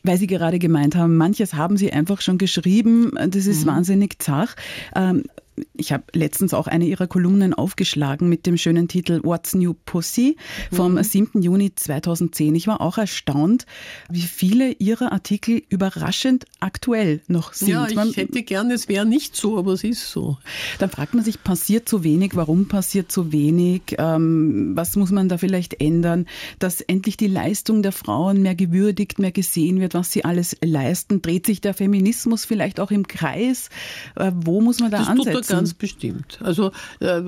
Weil Sie gerade gemeint haben, manches haben Sie einfach schon geschrieben, das ist wahnsinnig zart. Ich habe letztens auch eine Ihrer Kolumnen aufgeschlagen mit dem schönen Titel What's New Pussy vom 7. Juni 2010. Ich war auch erstaunt, wie viele Ihrer Artikel überraschend aktuell noch sind. Ja, ich hätte gern, es wäre nicht so, aber es ist so. Da fragt man sich, passiert zu wenig? Warum passiert zu wenig? Was muss man da vielleicht ändern? Dass endlich die Leistung der Frauen mehr gewürdigt, mehr gesehen wird, was sie alles leisten. Dreht sich der Feminismus vielleicht auch im Kreis? Wo muss man da ansetzen? Ganz bestimmt. Also da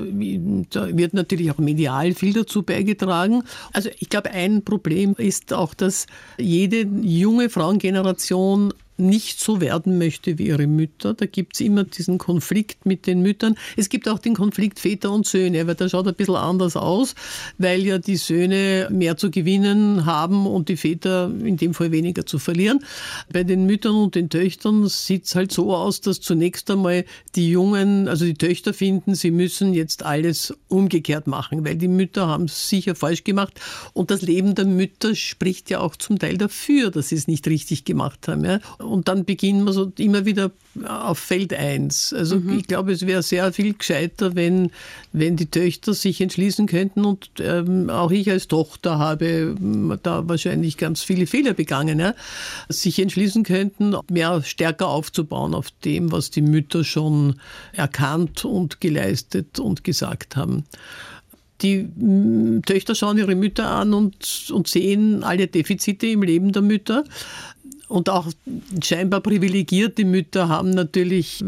wird natürlich auch medial viel dazu beigetragen. Also ich glaube, ein Problem ist auch, dass jede junge Frauengeneration nicht so werden möchte wie ihre Mütter. Da gibt es immer diesen Konflikt mit den Müttern. Es gibt auch den Konflikt Väter und Söhne, weil der schaut ein bisschen anders aus, weil ja die Söhne mehr zu gewinnen haben und die Väter in dem Fall weniger zu verlieren. Bei den Müttern und den Töchtern sieht es halt so aus, dass zunächst einmal die Jungen, also die Töchter finden, sie müssen jetzt alles umgekehrt machen, weil die Mütter haben es sicher falsch gemacht. Und das Leben der Mütter spricht ja auch zum Teil dafür, dass sie es nicht richtig gemacht haben. Ja? Und dann beginnen wir so immer wieder auf Feld 1. Also ich glaube, es wäre sehr viel gescheiter, wenn die Töchter sich entschließen könnten, und auch ich als Tochter habe da wahrscheinlich ganz viele Fehler begangen, ja, sich entschließen könnten, mehr stärker aufzubauen auf dem, was die Mütter schon erkannt und geleistet und gesagt haben. Die Töchter schauen ihre Mütter an und sehen alle Defizite im Leben der Mütter. Und auch scheinbar privilegierte Mütter haben natürlich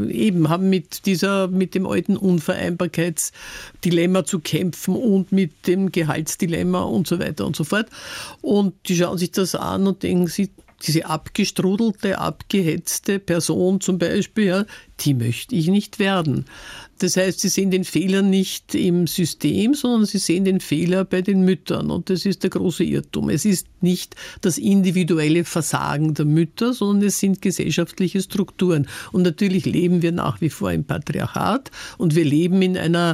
mit dem alten Unvereinbarkeitsdilemma zu kämpfen und mit dem Gehaltsdilemma und so weiter und so fort. Und die schauen sich das an und denken sich, diese abgestrudelte, abgehetzte Person zum Beispiel, ja, die möchte ich nicht werden. Das heißt, sie sehen den Fehler nicht im System, sondern sie sehen den Fehler bei den Müttern. Und das ist der große Irrtum. Es ist nicht das individuelle Versagen der Mütter, sondern es sind gesellschaftliche Strukturen. Und natürlich leben wir nach wie vor im Patriarchat und wir leben in einer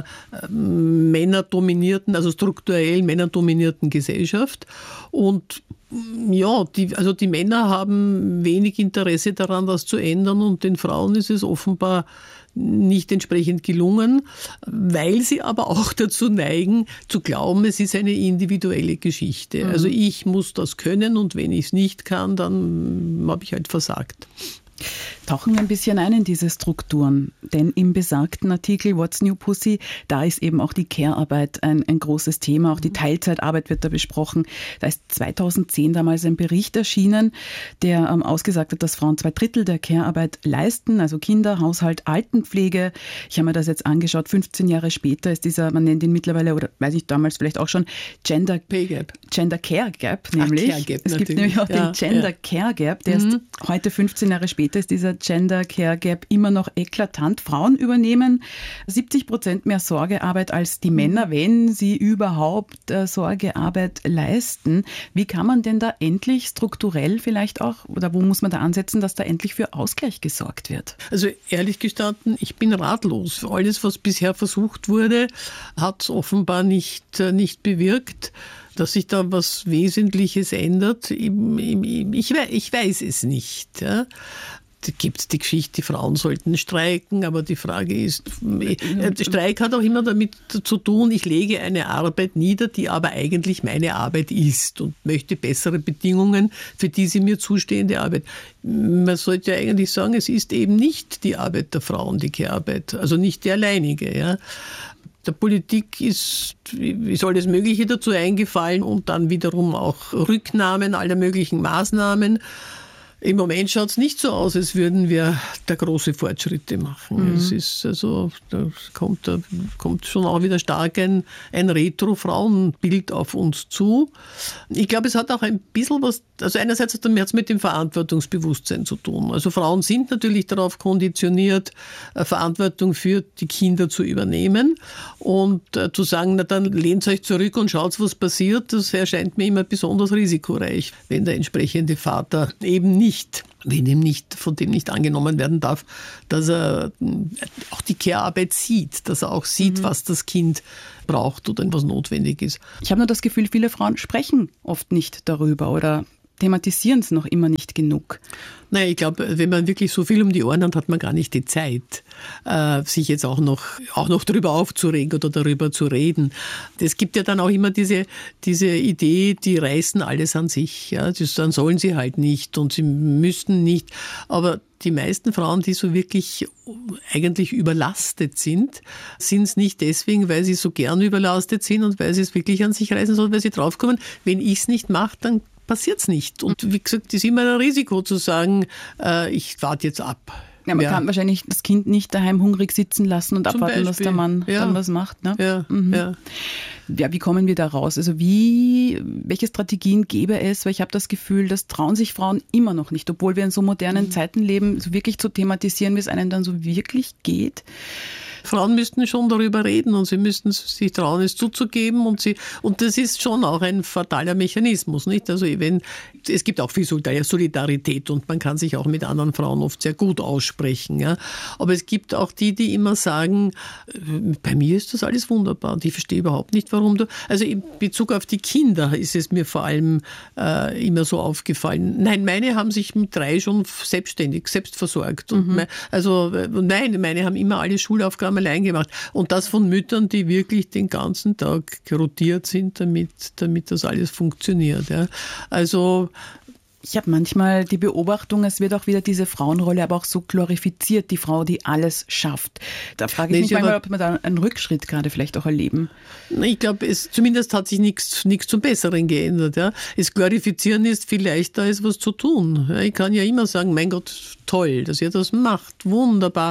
männerdominierten, also strukturell männerdominierten Gesellschaft. Und ja, die Männer haben wenig Interesse daran, was zu ändern, und den Frauen ist es offenbar nicht entsprechend gelungen, weil sie aber auch dazu neigen, zu glauben, es ist eine individuelle Geschichte. Also ich muss das können, und wenn ich es nicht kann, dann habe ich halt versagt. Tauchen wir ein bisschen ein in diese Strukturen, denn im besagten Artikel What's New Pussy, da ist eben auch die Care-Arbeit ein großes Thema, auch die Teilzeitarbeit wird da besprochen. Da ist 2010 damals ein Bericht erschienen, der ausgesagt hat, dass Frauen 2/3 der Care-Arbeit leisten, also Kinder, Haushalt, Altenpflege. Ich habe mir das jetzt angeschaut, 15 Jahre später ist dieser, man nennt ihn mittlerweile, oder weiß ich damals vielleicht auch schon, Gender Care Gap, nämlich. Care Gap, es gibt nämlich auch den Gender Care Gap, der ist heute 15 Jahre später, ist dieser Gender Care Gap immer noch eklatant. Frauen übernehmen 70% mehr Sorgearbeit als die Männer, wenn sie überhaupt Sorgearbeit leisten. Wie kann man denn da endlich strukturell vielleicht auch, oder wo muss man da ansetzen, dass da endlich für Ausgleich gesorgt wird? Also ehrlich gestanden, ich bin ratlos. Alles, was bisher versucht wurde, hat es offenbar nicht bewirkt, dass sich da was Wesentliches ändert. Ich weiß es nicht. Ja. Da gibt es die Geschichte, die Frauen sollten streiken, aber die Frage ist, Streik hat auch immer damit zu tun, ich lege eine Arbeit nieder, die aber eigentlich meine Arbeit ist, und möchte bessere Bedingungen für diese mir zustehende Arbeit. Man sollte ja eigentlich sagen, es ist eben nicht die Arbeit der Frauen, die Care-Arbeit, also nicht die alleinige. Ja. Der Politik ist alles Mögliche dazu eingefallen und dann wiederum auch Rücknahmen aller möglichen Maßnahmen. Im Moment schaut es nicht so aus, als würden wir da große Fortschritte machen. Es ist also, da kommt schon auch wieder stark ein Retro-Frauenbild auf uns zu. Ich glaube, es hat auch ein bisschen was, also einerseits hat es mit dem Verantwortungsbewusstsein zu tun. Also Frauen sind natürlich darauf konditioniert, Verantwortung für die Kinder zu übernehmen, und zu sagen, na dann lehnt euch zurück und schaut, was passiert, das erscheint mir immer besonders risikoreich, wenn der entsprechende Vater eben von dem nicht angenommen werden darf, dass er auch die Care-Arbeit sieht, dass er auch sieht, was das Kind braucht oder was notwendig ist. Ich habe nur das Gefühl, viele Frauen sprechen oft nicht darüber oder thematisieren es noch immer nicht genug. Naja, ich glaube, wenn man wirklich so viel um die Ohren hat man gar nicht die Zeit, sich jetzt auch noch darüber aufzuregen oder darüber zu reden. Es gibt ja dann auch immer diese Idee, die reißen alles an sich. Ja? Dann sollen sie halt nicht und sie müssten nicht. Aber die meisten Frauen, die so wirklich eigentlich überlastet sind es nicht deswegen, weil sie so gern überlastet sind und weil sie es wirklich an sich reißen, sondern weil sie draufkommen, wenn ich es nicht mache, dann passiert es nicht. Und wie gesagt, es ist immer ein Risiko zu sagen, ich warte jetzt ab. Ja, man kann wahrscheinlich das Kind nicht daheim hungrig sitzen lassen und abwarten, dass der Mann dann was macht. Ne? Ja, wie kommen wir da raus? Also welche Strategien gäbe es? Weil ich habe das Gefühl, das trauen sich Frauen immer noch nicht, obwohl wir in so modernen Zeiten leben, so wirklich zu thematisieren, wie es einem dann so wirklich geht. Frauen müssten schon darüber reden und sie müssten sich trauen, es zuzugeben und das ist schon auch ein fataler Mechanismus, nicht? Also es gibt auch viel Solidarität und man kann sich auch mit anderen Frauen oft sehr gut aussprechen, ja. Aber es gibt auch die immer sagen, bei mir ist das alles wunderbar und ich verstehe überhaupt nicht, warum also in Bezug auf die Kinder ist es mir vor allem immer so aufgefallen. Nein, meine haben sich mit 3 schon selbst versorgt. Und meine haben immer alle Schulaufgaben allein gemacht. Und das von Müttern, die wirklich den ganzen Tag rotiert sind, damit das alles funktioniert. Ja. Also ich habe manchmal die Beobachtung, es wird auch wieder diese Frauenrolle aber auch so glorifiziert, die Frau, die alles schafft. Da frage ich mich manchmal, ob wir da einen Rückschritt gerade vielleicht auch erleben. Ich glaube, zumindest hat sich nichts zum Besseren geändert. Ja. Das Glorifizieren ist viel leichter, als was zu tun. Ja, ich kann ja immer sagen, mein Gott, toll, dass ihr das macht, wunderbar.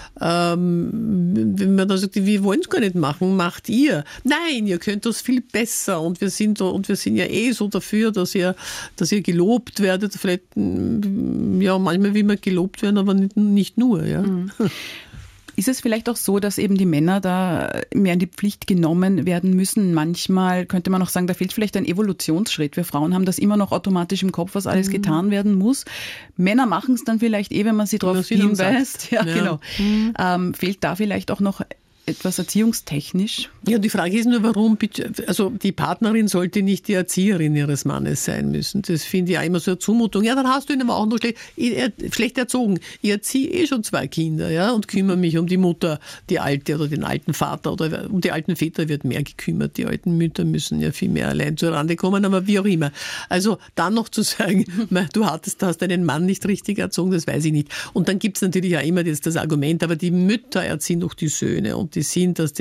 Wenn man da sagt, wir wollen es gar nicht machen, macht ihr. Nein, ihr könnt das viel besser und wir sind ja so dafür, dass ihr gelobt werdet. Vielleicht, ja, manchmal will man gelobt werden, aber nicht nur. Ja. Ist es vielleicht auch so, dass eben die Männer da mehr in die Pflicht genommen werden müssen? Manchmal könnte man auch sagen, da fehlt vielleicht ein Evolutionsschritt. Wir Frauen haben das immer noch automatisch im Kopf, was alles getan werden muss. Männer machen es dann vielleicht wenn man sie darauf hinweist. Ja, genau. Fehlt da vielleicht auch noch etwas erziehungstechnisch? Ja, die Frage ist nur, warum, also die Partnerin sollte nicht die Erzieherin ihres Mannes sein müssen. Das finde ich auch immer so eine Zumutung. Ja, dann hast du ihn aber auch noch schlecht erzogen. Ich erziehe schon 2 Kinder, ja, und kümmere mich um die Mutter, die alte oder den alten Vater, oder um die alten Väter wird mehr gekümmert. Die alten Mütter müssen ja viel mehr allein zur Rande kommen, aber wie auch immer. Also dann noch zu sagen, du hast deinen Mann nicht richtig erzogen, das weiß ich nicht. Und dann gibt es natürlich auch immer das Argument, aber die Mütter erziehen doch die Söhne und das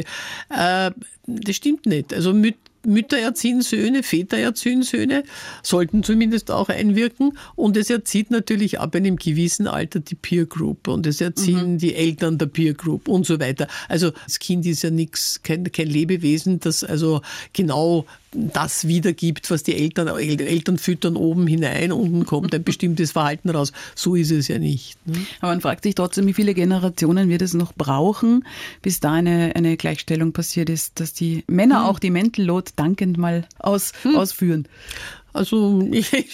stimmt nicht. Also Mütter erziehen Söhne, Väter erziehen Söhne, sollten zumindest auch einwirken. Und es erzieht natürlich ab einem gewissen Alter die Peer Group und es erziehen die Eltern der Peer Group und so weiter. Also das Kind ist ja kein Lebewesen, das also genau das wiedergibt, was die Eltern füttern oben hinein, unten kommt ein bestimmtes Verhalten raus. So ist es ja nicht. Ne? Aber man fragt sich trotzdem, wie viele Generationen wird es noch brauchen, bis da eine Gleichstellung passiert ist, dass die Männer auch die Mental Load dankend mal ausführen. Also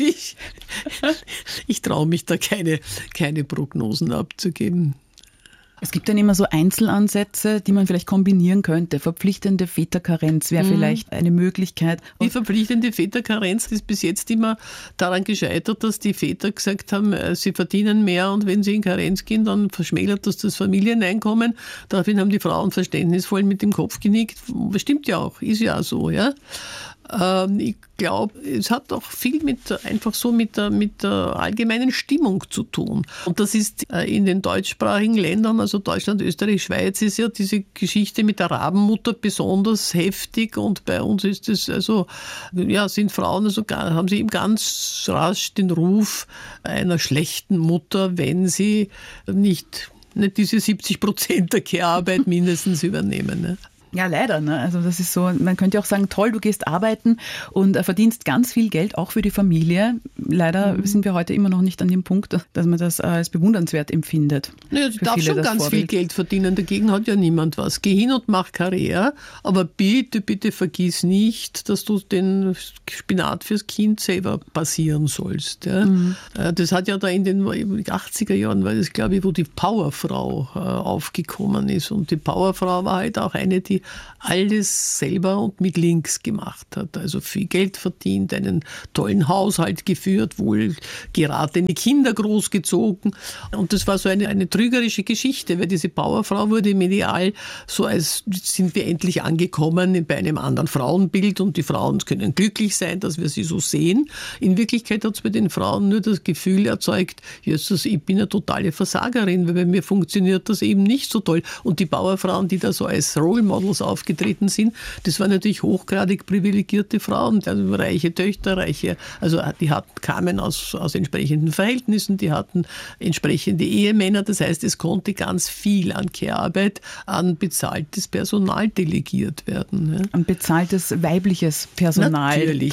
ich traue mich da keine Prognosen abzugeben. Es gibt dann immer so Einzelansätze, die man vielleicht kombinieren könnte. Verpflichtende Väterkarenz wäre vielleicht eine Möglichkeit. Die verpflichtende Väterkarenz ist bis jetzt immer daran gescheitert, dass die Väter gesagt haben, sie verdienen mehr und wenn sie in Karenz gehen, dann verschmälert das Familieneinkommen. Daraufhin haben die Frauen verständnisvoll mit dem Kopf genickt. Das stimmt ja auch, ist ja so, ja. Ich glaube, es hat auch viel mit der allgemeinen Stimmung zu tun. Und das ist in den deutschsprachigen Ländern, also Deutschland, Österreich, Schweiz, ist ja diese Geschichte mit der Rabenmutter besonders heftig. Und bei uns ist es sind Frauen, haben sie eben ganz rasch den Ruf einer schlechten Mutter, wenn sie nicht diese 70% der Care-Arbeit mindestens übernehmen. Ne? Ja, leider. Ne? Also das ist so, man könnte auch sagen, toll, du gehst arbeiten und verdienst ganz viel Geld, auch für die Familie. Leider sind wir heute immer noch nicht an dem Punkt, dass man das als bewundernswert empfindet. Naja, du darfst schon ganz viel Geld verdienen, dagegen hat ja niemand was. Geh hin und mach Karriere, aber bitte vergiss nicht, dass du den Spinat fürs Kind selber passieren sollst. Ja? Das hat ja da in den 80er Jahren, war das, glaube ich, wo die Powerfrau aufgekommen ist. Und die Powerfrau war halt auch eine, die die alles selber und mit links gemacht hat. Also viel Geld verdient, einen tollen Haushalt geführt, wohl geratene Kinder großgezogen. Und das war so eine trügerische Geschichte, weil diese Powerfrau wurde medial so, als sind wir endlich angekommen bei einem anderen Frauenbild und die Frauen können glücklich sein, dass wir sie so sehen. In Wirklichkeit hat es bei den Frauen nur das Gefühl erzeugt, Jesus, ich bin eine totale Versagerin, weil bei mir funktioniert das eben nicht so toll. Und die Bauerfrauen, die da so als Role Models aufgetreten sind, das waren natürlich hochgradig privilegierte Frauen, also reiche Töchter, also die kamen aus entsprechenden Verhältnissen, die hatten entsprechende Ehemänner. Das heißt, es konnte ganz viel an Care-Arbeit, an bezahltes Personal delegiert werden. Ja. An bezahltes weibliches Personal. Natürlich,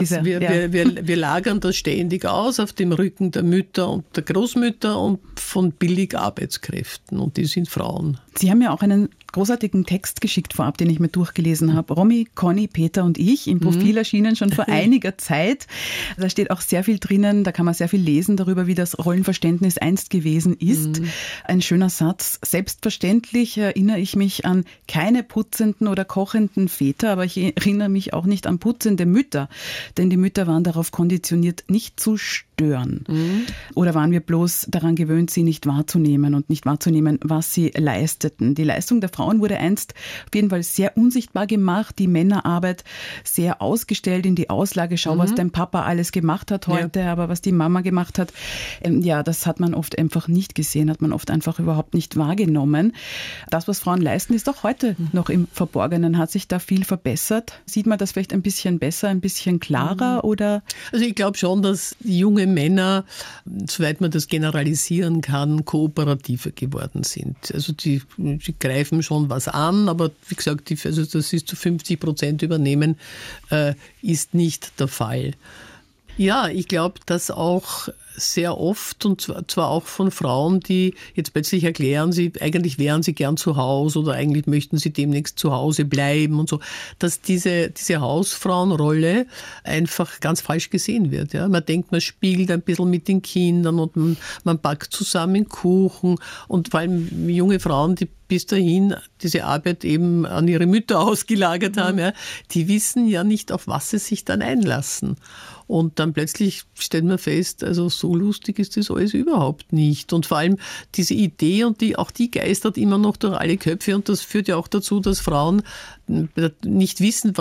wir lagern das ständig aus auf dem Rücken der Mütter und der Großmütter und von Billigarbeitskräften, und die sind Frauen. Sie haben ja auch einen großartigen Text geschickt vorab, den ich mir durchgelesen habe. Romy, Conny, Peter und ich, im Profil erschienen schon vor einiger Zeit. Da steht auch sehr viel drinnen, da kann man sehr viel lesen darüber, wie das Rollenverständnis einst gewesen ist. Ein schöner Satz. Selbstverständlich erinnere ich mich an keine putzenden oder kochenden Väter, aber ich erinnere mich auch nicht an putzende Mütter, denn die Mütter waren darauf konditioniert, nicht zu stören. Oder waren wir bloß daran gewöhnt, sie nicht wahrzunehmen und nicht wahrzunehmen, was sie leisteten. Die Leistung der Frauen wurde einst auf jeden Fall sehr unsichtbar gemacht, die Männerarbeit sehr ausgestellt in die Auslage. Schau, was dein Papa alles gemacht hat heute, aber was die Mama gemacht hat, das hat man oft einfach nicht gesehen, hat man oft einfach überhaupt nicht wahrgenommen. Das, was Frauen leisten, ist auch heute noch im Verborgenen. Hat sich da viel verbessert? Sieht man das vielleicht ein bisschen besser, ein bisschen klarer? Oder? Also ich glaube schon, dass junge Männer, soweit man das generalisieren kann, kooperativer geworden sind. Also die greifen schon was an, aber wie gesagt, also das ist zu 50% übernehmen, ist nicht der Fall. Ja, ich glaube, dass auch sehr oft, und zwar auch von Frauen, die jetzt plötzlich erklären, eigentlich wären sie gern zu Hause oder eigentlich möchten sie demnächst zu Hause bleiben und so, dass diese Hausfrauenrolle einfach ganz falsch gesehen wird. Ja? Man denkt, man spielt ein bisschen mit den Kindern und man backt zusammen Kuchen, und vor allem junge Frauen, die bis dahin diese Arbeit eben an ihre Mütter ausgelagert haben, ja, die wissen ja nicht, auf was sie sich dann einlassen. Und dann plötzlich stellt man fest, also so lustig ist das alles überhaupt nicht. Und vor allem diese Idee, und auch die geistert immer noch durch alle Köpfe, und das führt ja auch dazu, dass Frauen oft nicht wissen,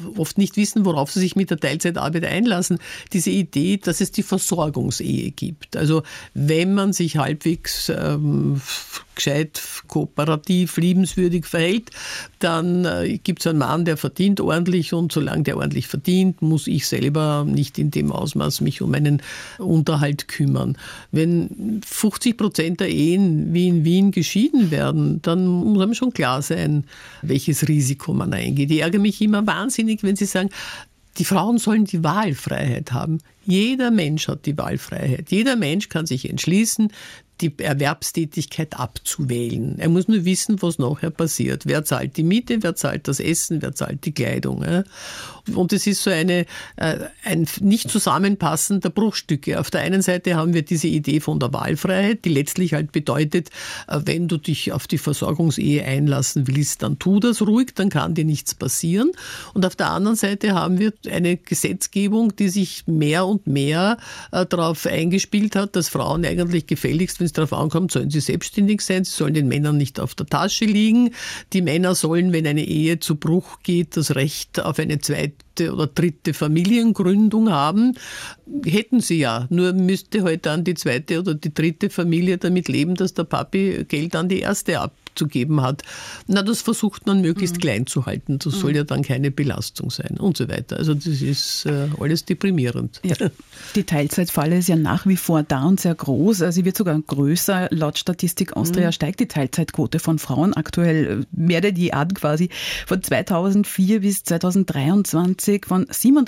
worauf sie sich mit der Teilzeitarbeit einlassen. Diese Idee, dass es die Versorgungsehe gibt. Also wenn man sich halbwegs gescheit, kooperativ, liebenswürdig verhält, dann gibt es einen Mann, der verdient ordentlich, und solange der ordentlich verdient, muss ich selber nicht in dem Ausmaß mich um meinen Unterhalt kümmern. Wenn 50% der Ehen wie in Wien geschieden werden, dann muss einem schon klar sein, welches Risiko man eingeht. Ich ärgere mich immer wahnsinnig, wenn Sie sagen, die Frauen sollen die Wahlfreiheit haben. Jeder Mensch hat die Wahlfreiheit. Jeder Mensch kann sich entschließen, die Erwerbstätigkeit abzuwählen. Er muss nur wissen, was nachher passiert. Wer zahlt die Miete, wer zahlt das Essen, wer zahlt die Kleidung. Ja? Und es ist so ein nicht Zusammenpassen der Bruchstücke. Auf der einen Seite haben wir diese Idee von der Wahlfreiheit, die letztlich halt bedeutet, wenn du dich auf die Versorgungsehe einlassen willst, dann tu das ruhig, dann kann dir nichts passieren. Und auf der anderen Seite haben wir eine Gesetzgebung, die sich mehr und mehr darauf eingespielt hat, dass Frauen eigentlich gefälligst, wenn es darauf ankommt, sollen sie selbstständig sein, sie sollen den Männern nicht auf der Tasche liegen. Die Männer sollen, wenn eine Ehe zu Bruch geht, das Recht auf eine zweite oder dritte Familiengründung haben. Hätten sie ja, nur müsste halt dann die zweite oder die dritte Familie damit leben, dass der Papi Geld an die erste abzugeben hat. Na, das versucht man möglichst klein zu halten. Das soll ja dann keine Belastung sein und so weiter. Also das ist alles deprimierend. Ja, die Teilzeitfalle ist ja nach wie vor da und sehr groß. Sie wird sogar größer. Laut Statistik Austria steigt die Teilzeitquote von Frauen aktuell mehr denn je an quasi. Von 2004 bis 2023 von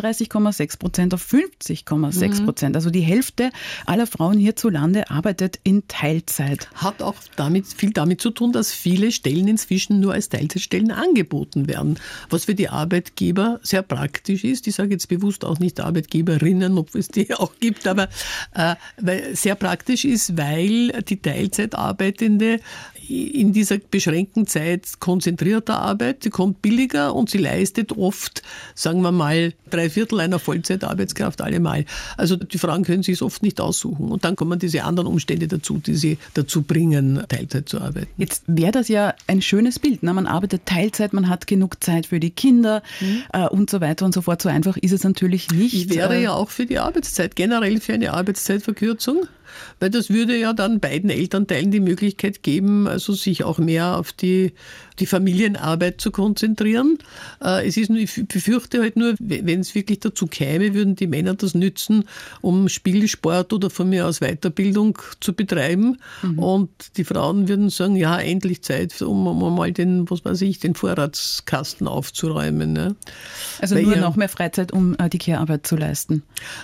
37,6% auf 50,6%. Also die Hälfte aller Frauen hierzulande arbeitet in Teilzeit. Hat auch viel damit zu tun, dass viele Stellen inzwischen nur als Teilzeitstellen angeboten werden. Was für die Arbeitgeber sehr praktisch ist. Ich sage jetzt bewusst auch nicht Arbeitgeberinnen, obwohl es die auch gibt, aber sehr praktisch ist, weil die Teilzeitarbeitende in dieser beschränkten Zeit konzentrierter Arbeit, sie kommt billiger und sie leistet oft, sagen wir mal, 3/4 einer Vollzeitarbeitskraft allemal. Also die Frauen können sich es oft nicht aussuchen. Und dann kommen diese anderen Umstände dazu, die sie dazu bringen, Teilzeit zu arbeiten. Jetzt wäre das ja ein schönes Bild. Ne? Man arbeitet Teilzeit, man hat genug Zeit für die Kinder und so weiter und so fort. So einfach ist es natürlich nicht. Ich wäre ja auch für die Arbeitszeit, generell für eine Arbeitszeitverkürzung. Weil das würde ja dann beiden Elternteilen die Möglichkeit geben, also sich auch mehr auf die Familienarbeit zu konzentrieren. Es ist nur, ich befürchte halt nur, wenn es wirklich dazu käme, würden die Männer das nützen, um Spielsport oder von mir aus Weiterbildung zu betreiben. Und die Frauen würden sagen, ja, endlich Zeit, um mal den Vorratskasten aufzuräumen. Ne? Also nur noch mehr Freizeit, um die Care-Arbeit zu leisten.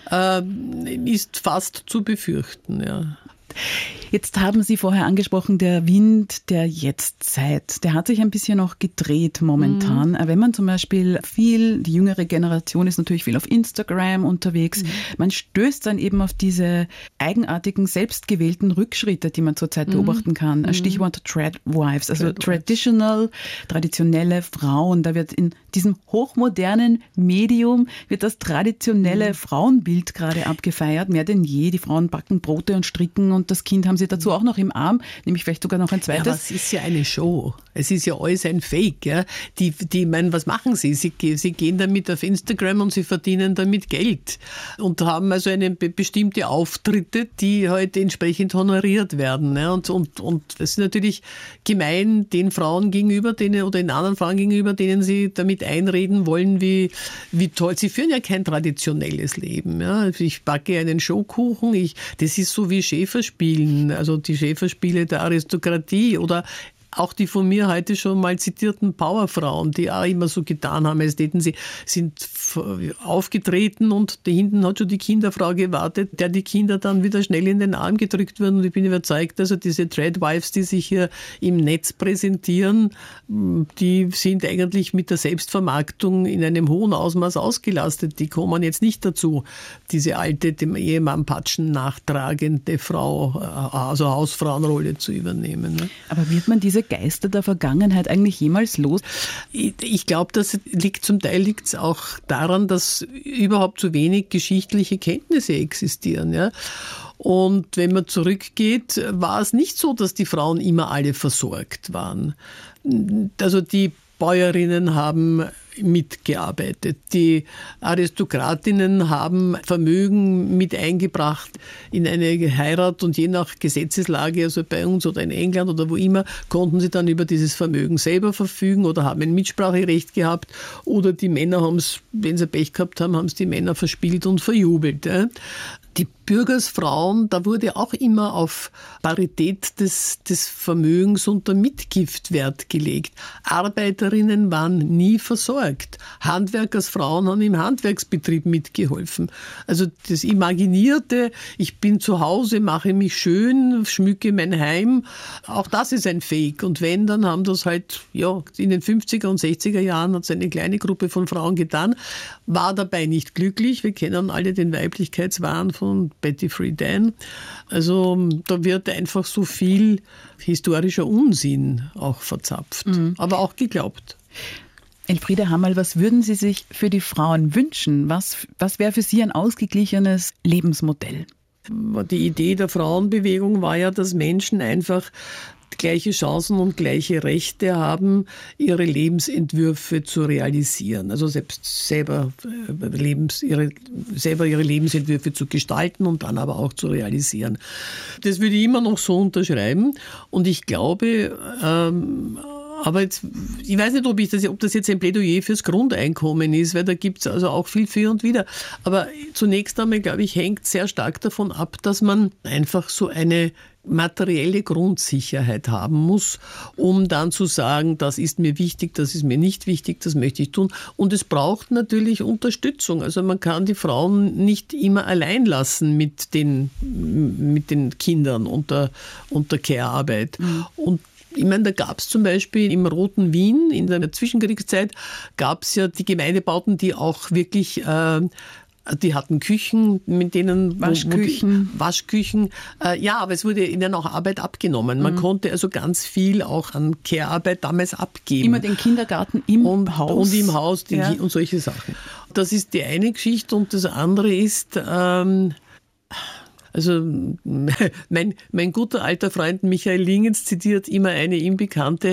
Ist fast zu befürchten, ja. Jetzt haben Sie vorher angesprochen, der Wind der Jetztzeit, der hat sich ein bisschen noch gedreht momentan. Wenn man zum Beispiel die jüngere Generation ist natürlich viel auf Instagram unterwegs, man stößt dann eben auf diese eigenartigen, selbstgewählten Rückschritte, die man zurzeit beobachten kann. Stichwort Tradwives, also traditionelle Frauen. Da wird in diesem hochmodernen Medium wird das traditionelle Frauenbild gerade abgefeiert, mehr denn je. Die Frauen backen Brote und stricken und das Kind haben sie dazu auch noch im Arm, nämlich vielleicht sogar noch ein zweites. Ja, aber es ist ja eine Show. Es ist ja alles ein Fake. Ja. Die meinen, was machen sie? Sie gehen damit auf Instagram und sie verdienen damit Geld und haben also bestimmte Auftritte, die halt entsprechend honoriert werden. Ja. Und das ist natürlich gemein den Frauen gegenüber, oder den anderen Frauen gegenüber, denen sie damit einreden wollen, wie toll. Sie führen ja kein traditionelles Leben. Ja. Ich backe einen Schokokuchen. Das ist so wie Schäferspielen, also die Schäferspiele der Aristokratie oder auch die von mir heute schon mal zitierten Powerfrauen, die auch immer so getan haben, als hätten sie sind aufgetreten und da hinten hat schon die Kinderfrau gewartet, der die Kinder dann wieder schnell in den Arm gedrückt wurden. Und ich bin überzeugt, also diese Tradwives, die sich hier im Netz präsentieren, die sind eigentlich mit der Selbstvermarktung in einem hohen Ausmaß ausgelastet. Die kommen jetzt nicht dazu, diese alte, dem Ehemann Patschen nachtragende Frau, also Hausfrauenrolle zu übernehmen. Ne? Aber wird man diese Geister der Vergangenheit eigentlich jemals los? Ich glaube, zum Teil liegt es auch daran, dass überhaupt zu wenig geschichtliche Kenntnisse existieren. Ja? Und wenn man zurückgeht, war es nicht so, dass die Frauen immer alle versorgt waren. Also die Bäuerinnen haben mitgearbeitet. Die Aristokratinnen haben Vermögen mit eingebracht in eine Heirat und je nach Gesetzeslage, also bei uns oder in England oder wo immer, konnten sie dann über dieses Vermögen selber verfügen oder haben ein Mitspracherecht gehabt oder die Männer haben es, wenn sie Pech gehabt haben, haben es die Männer verspielt und verjubelt. Die Bürgersfrauen, da wurde auch immer auf Parität des Vermögens und der Mitgift Wert gelegt. Arbeiterinnen waren nie versorgt. Handwerkersfrauen haben im Handwerksbetrieb mitgeholfen. Also das Imaginierte, ich bin zu Hause, mache mich schön, schmücke mein Heim, auch das ist ein Fake. Und wenn, dann haben das halt, ja, in den 50er und 60er Jahren hat es eine kleine Gruppe von Frauen getan, war dabei nicht glücklich. Wir kennen alle den Weiblichkeitswahn von Betty Friedan. Also da wird einfach so viel historischer Unsinn auch verzapft, aber auch geglaubt. Elfriede Hammerl, was würden Sie sich für die Frauen wünschen? Was wäre für Sie ein ausgeglichenes Lebensmodell? Die Idee der Frauenbewegung war ja, dass Menschen einfach gleiche Chancen und gleiche Rechte haben, ihre Lebensentwürfe zu realisieren. Also selber ihre Lebensentwürfe zu gestalten und dann aber auch zu realisieren. Das würde ich immer noch so unterschreiben. Und ich glaube, aber jetzt, ich weiß nicht, ob das jetzt ein Plädoyer fürs Grundeinkommen ist, weil da gibt es also auch viel für und wider. Aber zunächst einmal, glaube ich, hängt sehr stark davon ab, dass man einfach so eine materielle Grundsicherheit haben muss, um dann zu sagen, das ist mir wichtig, das ist mir nicht wichtig, das möchte ich tun. Und es braucht natürlich Unterstützung. Also man kann die Frauen nicht immer allein lassen mit den Kindern und der Care-Arbeit. Und ich meine, da gab es zum Beispiel im Roten Wien in der Zwischenkriegszeit gab es ja die Gemeindebauten, die auch wirklich Die hatten Küchen, mit denen Waschküchen. Ja, aber es wurde ihnen auch Arbeit abgenommen. Man konnte also ganz viel auch an Care-Arbeit damals abgeben. Immer den Kindergarten im Haus. Und im Haus und solche Sachen. Das ist die eine Geschichte und das andere ist, also mein guter alter Freund Michael Lingens zitiert immer eine ihm bekannte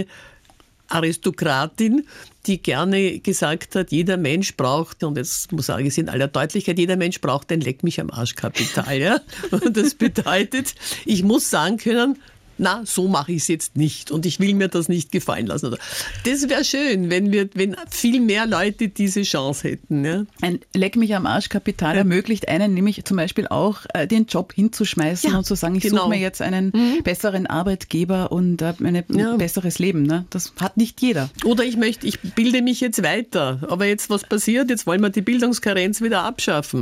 Aristokratin, die gerne gesagt hat, jeder Mensch braucht, und jetzt sage ich es in aller Deutlichkeit, jeder Mensch braucht ein Leck mich am Arsch-Kapital. Ja? Und das bedeutet, ich muss sagen können, na, so mache ich es jetzt nicht und ich will mir das nicht gefallen lassen. Das wäre schön, wenn viel mehr Leute diese Chance hätten. Ja? Ein Leck mich am Arsch-Kapital ermöglicht einen nämlich zum Beispiel auch, den Job hinzuschmeißen und zu sagen, ich suche mir jetzt einen besseren Arbeitgeber und ein besseres Leben. Ne? Das hat nicht jeder. Oder ich bilde mich jetzt weiter, aber jetzt was passiert? Jetzt wollen wir die Bildungskarenz wieder abschaffen.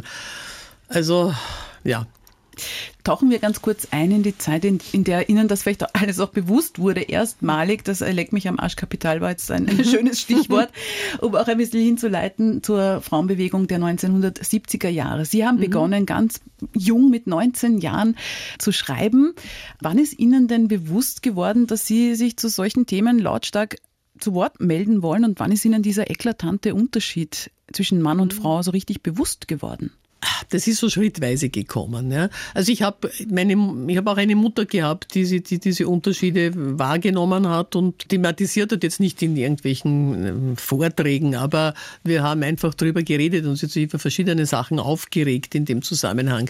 Also, ja. Tauchen wir ganz kurz ein in die Zeit, in der Ihnen das vielleicht alles auch bewusst wurde, erstmalig. Das Leck mich am Arsch-Kapital war jetzt ein schönes Stichwort, um auch ein bisschen hinzuleiten zur Frauenbewegung der 1970er Jahre. Sie haben begonnen, ganz jung mit 19 Jahren zu schreiben. Wann ist Ihnen denn bewusst geworden, dass Sie sich zu solchen Themen lautstark zu Wort melden wollen, und wann ist Ihnen dieser eklatante Unterschied zwischen Mann und Frau so richtig bewusst geworden? Das ist so schrittweise gekommen. Ja. Also ich habe auch eine Mutter gehabt, die diese Unterschiede wahrgenommen hat und thematisiert hat, jetzt nicht in irgendwelchen Vorträgen, aber wir haben einfach darüber geredet und sie hat sich über verschiedene Sachen aufgeregt in dem Zusammenhang.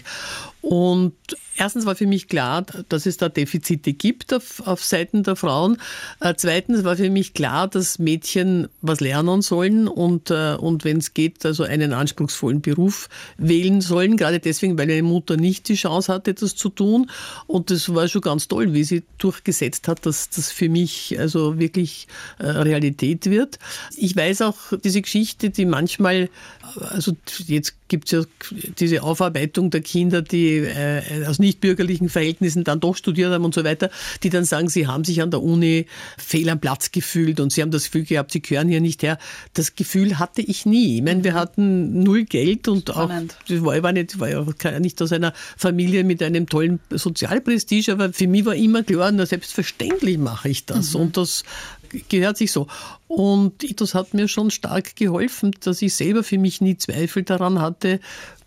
Und erstens war für mich klar, dass es da Defizite gibt auf Seiten der Frauen. Zweitens war für mich klar, dass Mädchen was lernen sollen und wenn es geht, also einen anspruchsvollen Beruf wählen sollen. Gerade deswegen, weil meine Mutter nicht die Chance hatte, das zu tun. Und das war schon ganz toll, wie sie durchgesetzt hat, dass das für mich also wirklich Realität wird. Ich weiß auch diese Geschichte, die manchmal, also jetzt gibt es ja diese Aufarbeitung der Kinder, die aus nichtbürgerlichen Verhältnissen dann doch studiert haben und so weiter, die dann sagen, sie haben sich an der Uni fehl am Platz gefühlt und sie haben das Gefühl gehabt, sie gehören hier nicht her. Das Gefühl hatte ich nie. Ich meine, wir hatten null Geld und spannend. Auch, ich war ja nicht aus einer Familie mit einem tollen Sozialprestige, aber für mich war immer klar, na, selbstverständlich mache ich das und das gehört sich so. Und das hat mir schon stark geholfen, dass ich selber für mich nie Zweifel daran hatte,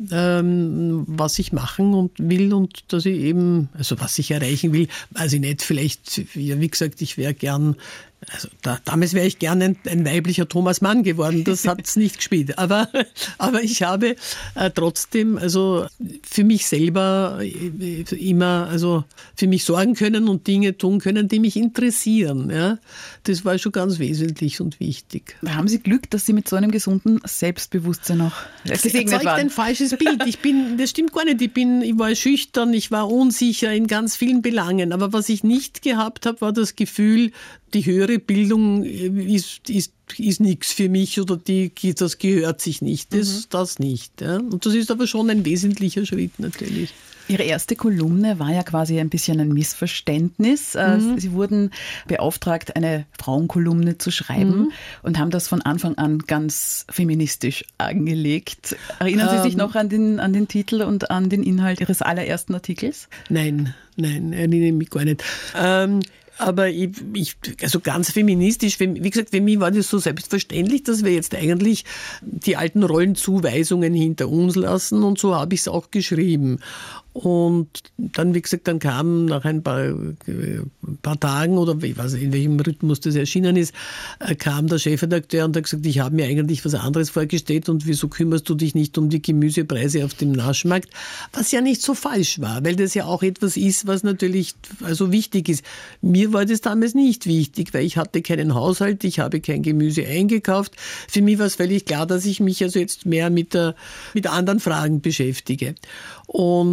was ich machen und will und dass ich eben, also was ich erreichen will, weiß ich nicht, vielleicht, wie gesagt, ich wäre gern, also damals wäre ich gerne ein weiblicher Thomas Mann geworden, das hat es nicht gespielt. Aber ich habe trotzdem also für mich selber immer also für mich sorgen können und Dinge tun können, die mich interessieren. Ja? Das war schon ganz wesentlich und wichtig. Da haben Sie Glück, dass Sie mit so einem gesunden Selbstbewusstsein auch gesegnet waren. Ein falsches Bild. Das stimmt gar nicht. Ich war schüchtern, ich war unsicher in ganz vielen Belangen. Aber was ich nicht gehabt habe, war das Gefühl, die höhere Bildung ist nichts für mich oder das gehört sich nicht. Das nicht. Ja. Und das ist aber schon ein wesentlicher Schritt natürlich. Ihre erste Kolumne war ja quasi ein bisschen ein Missverständnis. Sie wurden beauftragt, eine Frauenkolumne zu schreiben und haben das von Anfang an ganz feministisch angelegt. Erinnern Sie sich noch an den Titel und an den Inhalt Ihres allerersten Artikels? Nein, erinnere mich gar nicht. Aber also ganz feministisch, wie gesagt, für mich war das so selbstverständlich, dass wir jetzt eigentlich die alten Rollenzuweisungen hinter uns lassen und so habe ich es auch geschrieben. Und dann, wie gesagt, dann kam nach ein paar Tagen oder ich weiß nicht, in welchem Rhythmus das erschienen ist, kam der Chefredakteur und hat gesagt, ich habe mir eigentlich was anderes vorgestellt und wieso kümmerst du dich nicht um die Gemüsepreise auf dem Naschmarkt? Was ja nicht so falsch war, weil das ja auch etwas ist, was natürlich also wichtig ist. Mir war das damals nicht wichtig, weil ich hatte keinen Haushalt, ich habe kein Gemüse eingekauft. Für mich war es völlig klar, dass ich mich also jetzt mehr mit anderen Fragen beschäftige. Und jetzt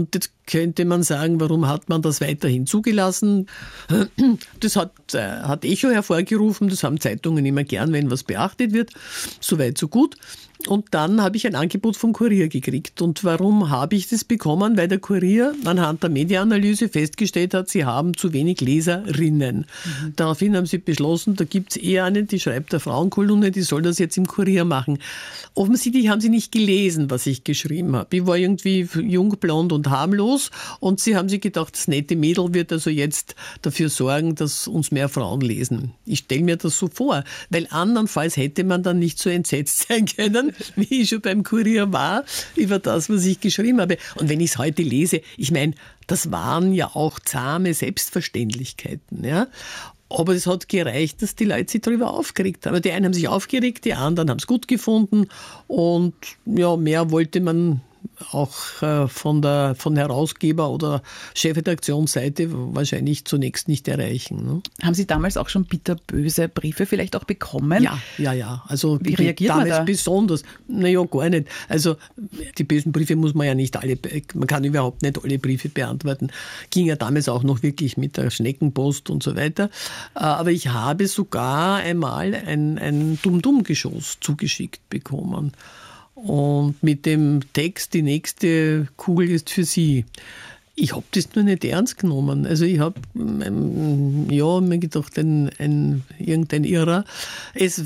könnte man sagen, warum hat man das weiterhin zugelassen? Das hat Echo hervorgerufen, das haben Zeitungen immer gern, wenn was beachtet wird. Soweit, so gut. Und dann habe ich ein Angebot vom Kurier gekriegt. Und warum habe ich das bekommen? Weil der Kurier anhand der Medienanalyse festgestellt hat, sie haben zu wenig Leserinnen. Daraufhin haben sie beschlossen, da gibt es eher eine, die schreibt der Frauenkolumne, die soll das jetzt im Kurier machen. Offensichtlich haben sie nicht gelesen, was ich geschrieben habe. Ich war irgendwie jung, blond und harmlos und sie haben sich gedacht, das nette Mädel wird also jetzt dafür sorgen, dass uns mehr Frauen lesen. Ich stelle mir das so vor, weil andernfalls hätte man dann nicht so entsetzt sein können, wie ich schon beim Kurier war, über das, was ich geschrieben habe. Und wenn ich es heute lese, ich meine, das waren ja auch zahme Selbstverständlichkeiten, ja. Aber es hat gereicht, dass die Leute sich darüber aufgeregt haben. Die einen haben sich aufgeregt, die anderen haben es gut gefunden und ja, mehr wollte man auch von Herausgeber- oder Chefredaktionsseite wahrscheinlich zunächst nicht erreichen. Ne? Haben Sie damals auch schon bitterböse Briefe vielleicht auch bekommen? Ja. Also wie reagiert man da? Besonders? Naja, gar nicht. Also die bösen Briefe muss man ja nicht alle, man kann überhaupt nicht alle Briefe beantworten. Ging ja damals auch noch wirklich mit der Schneckenpost und so weiter. Aber ich habe sogar einmal ein Dumm-Dumm-Geschoss zugeschickt bekommen. Und mit dem Text, die nächste Kugel ist für Sie. Ich habe das nur nicht ernst genommen. Also ich habe mir gedacht, irgendein Irrer. Ich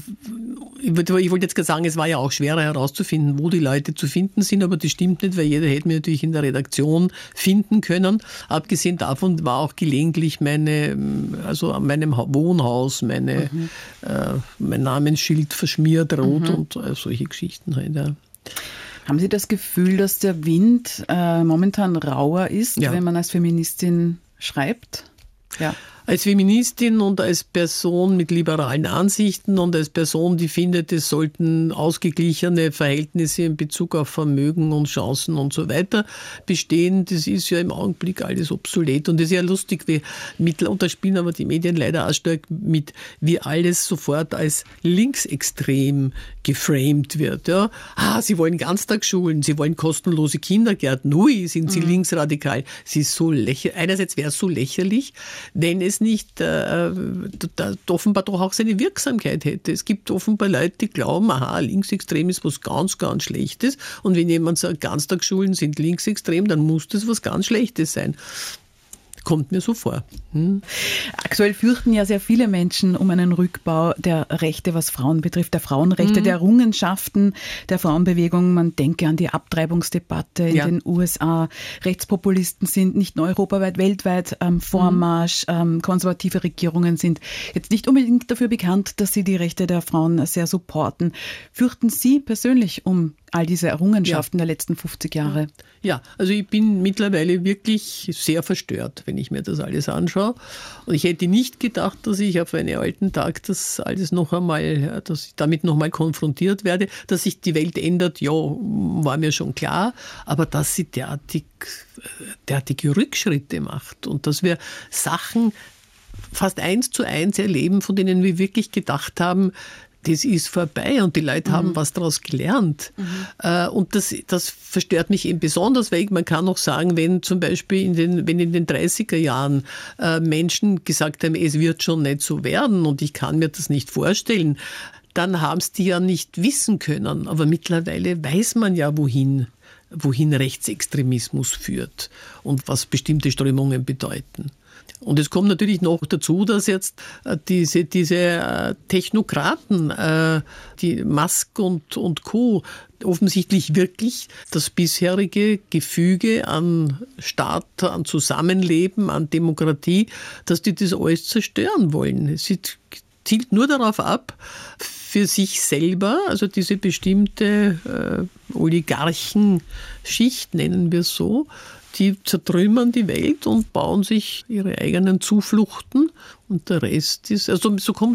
wollte jetzt gerade sagen, es war ja auch schwerer herauszufinden, wo die Leute zu finden sind, aber das stimmt nicht, weil jeder hätte mich natürlich in der Redaktion finden können. Abgesehen davon war auch gelegentlich an meinem Wohnhaus mein Namensschild verschmiert, rot und solche Geschichten halt. Ja. Haben Sie das Gefühl, dass der Wind momentan rauer ist, wenn man als Feministin schreibt? Ja. Als Feministin und als Person mit liberalen Ansichten und als Person, die findet, es sollten ausgeglichene Verhältnisse in Bezug auf Vermögen und Chancen und so weiter bestehen, das ist ja im Augenblick alles obsolet. Und das ist ja lustig, und da spielen aber die Medien leider auch stark mit, wie alles sofort als linksextrem geframed wird. Ja. Sie wollen Ganztagsschulen, sie wollen kostenlose Kindergärten, hui, sind sie linksradikal. Sie ist so einerseits wäre es so lächerlich, wenn es nicht offenbar doch auch seine Wirksamkeit hätte. Es gibt offenbar Leute, die glauben, linksextrem ist was ganz, ganz Schlechtes. Und wenn jemand sagt, Ganztagsschulen sind linksextrem, dann muss das was ganz Schlechtes sein. Kommt mir so vor. Aktuell fürchten ja sehr viele Menschen um einen Rückbau der Rechte, was Frauen betrifft, der Frauenrechte, der Errungenschaften der Frauenbewegung. Man denke an die Abtreibungsdebatte in den USA. Rechtspopulisten sind nicht nur europaweit, weltweit Vormarsch. Konservative Regierungen sind jetzt nicht unbedingt dafür bekannt, dass sie die Rechte der Frauen sehr supporten. Fürchten Sie persönlich um all diese Errungenschaften der letzten 50 Jahre? Ja, also ich bin mittlerweile wirklich sehr verstört, wenn ich mir das alles anschaue. Und ich hätte nicht gedacht, dass ich auf einen alten Tag dass ich damit noch einmal konfrontiert werde. Dass sich die Welt ändert, ja, war mir schon klar. Aber dass sie derartige Rückschritte macht und dass wir Sachen fast 1:1 erleben, von denen wir wirklich gedacht haben, das ist vorbei und die Leute haben was daraus gelernt. Und das verstört mich eben besonders, weil man kann auch sagen, wenn zum Beispiel in den 30er Jahren Menschen gesagt haben, es wird schon nicht so werden und ich kann mir das nicht vorstellen, dann haben es die ja nicht wissen können. Aber mittlerweile weiß man ja, wohin Rechtsextremismus führt und was bestimmte Strömungen bedeuten. Und es kommt natürlich noch dazu, dass jetzt diese Technokraten, die Musk und Co., offensichtlich wirklich das bisherige Gefüge an Staat, an Zusammenleben, an Demokratie, dass die das alles zerstören wollen. Es zielt nur darauf ab, für sich selber, also diese bestimmte Oligarchenschicht, nennen wir es so, die zertrümmern die Welt und bauen sich ihre eigenen Zufluchten und der Rest ist, so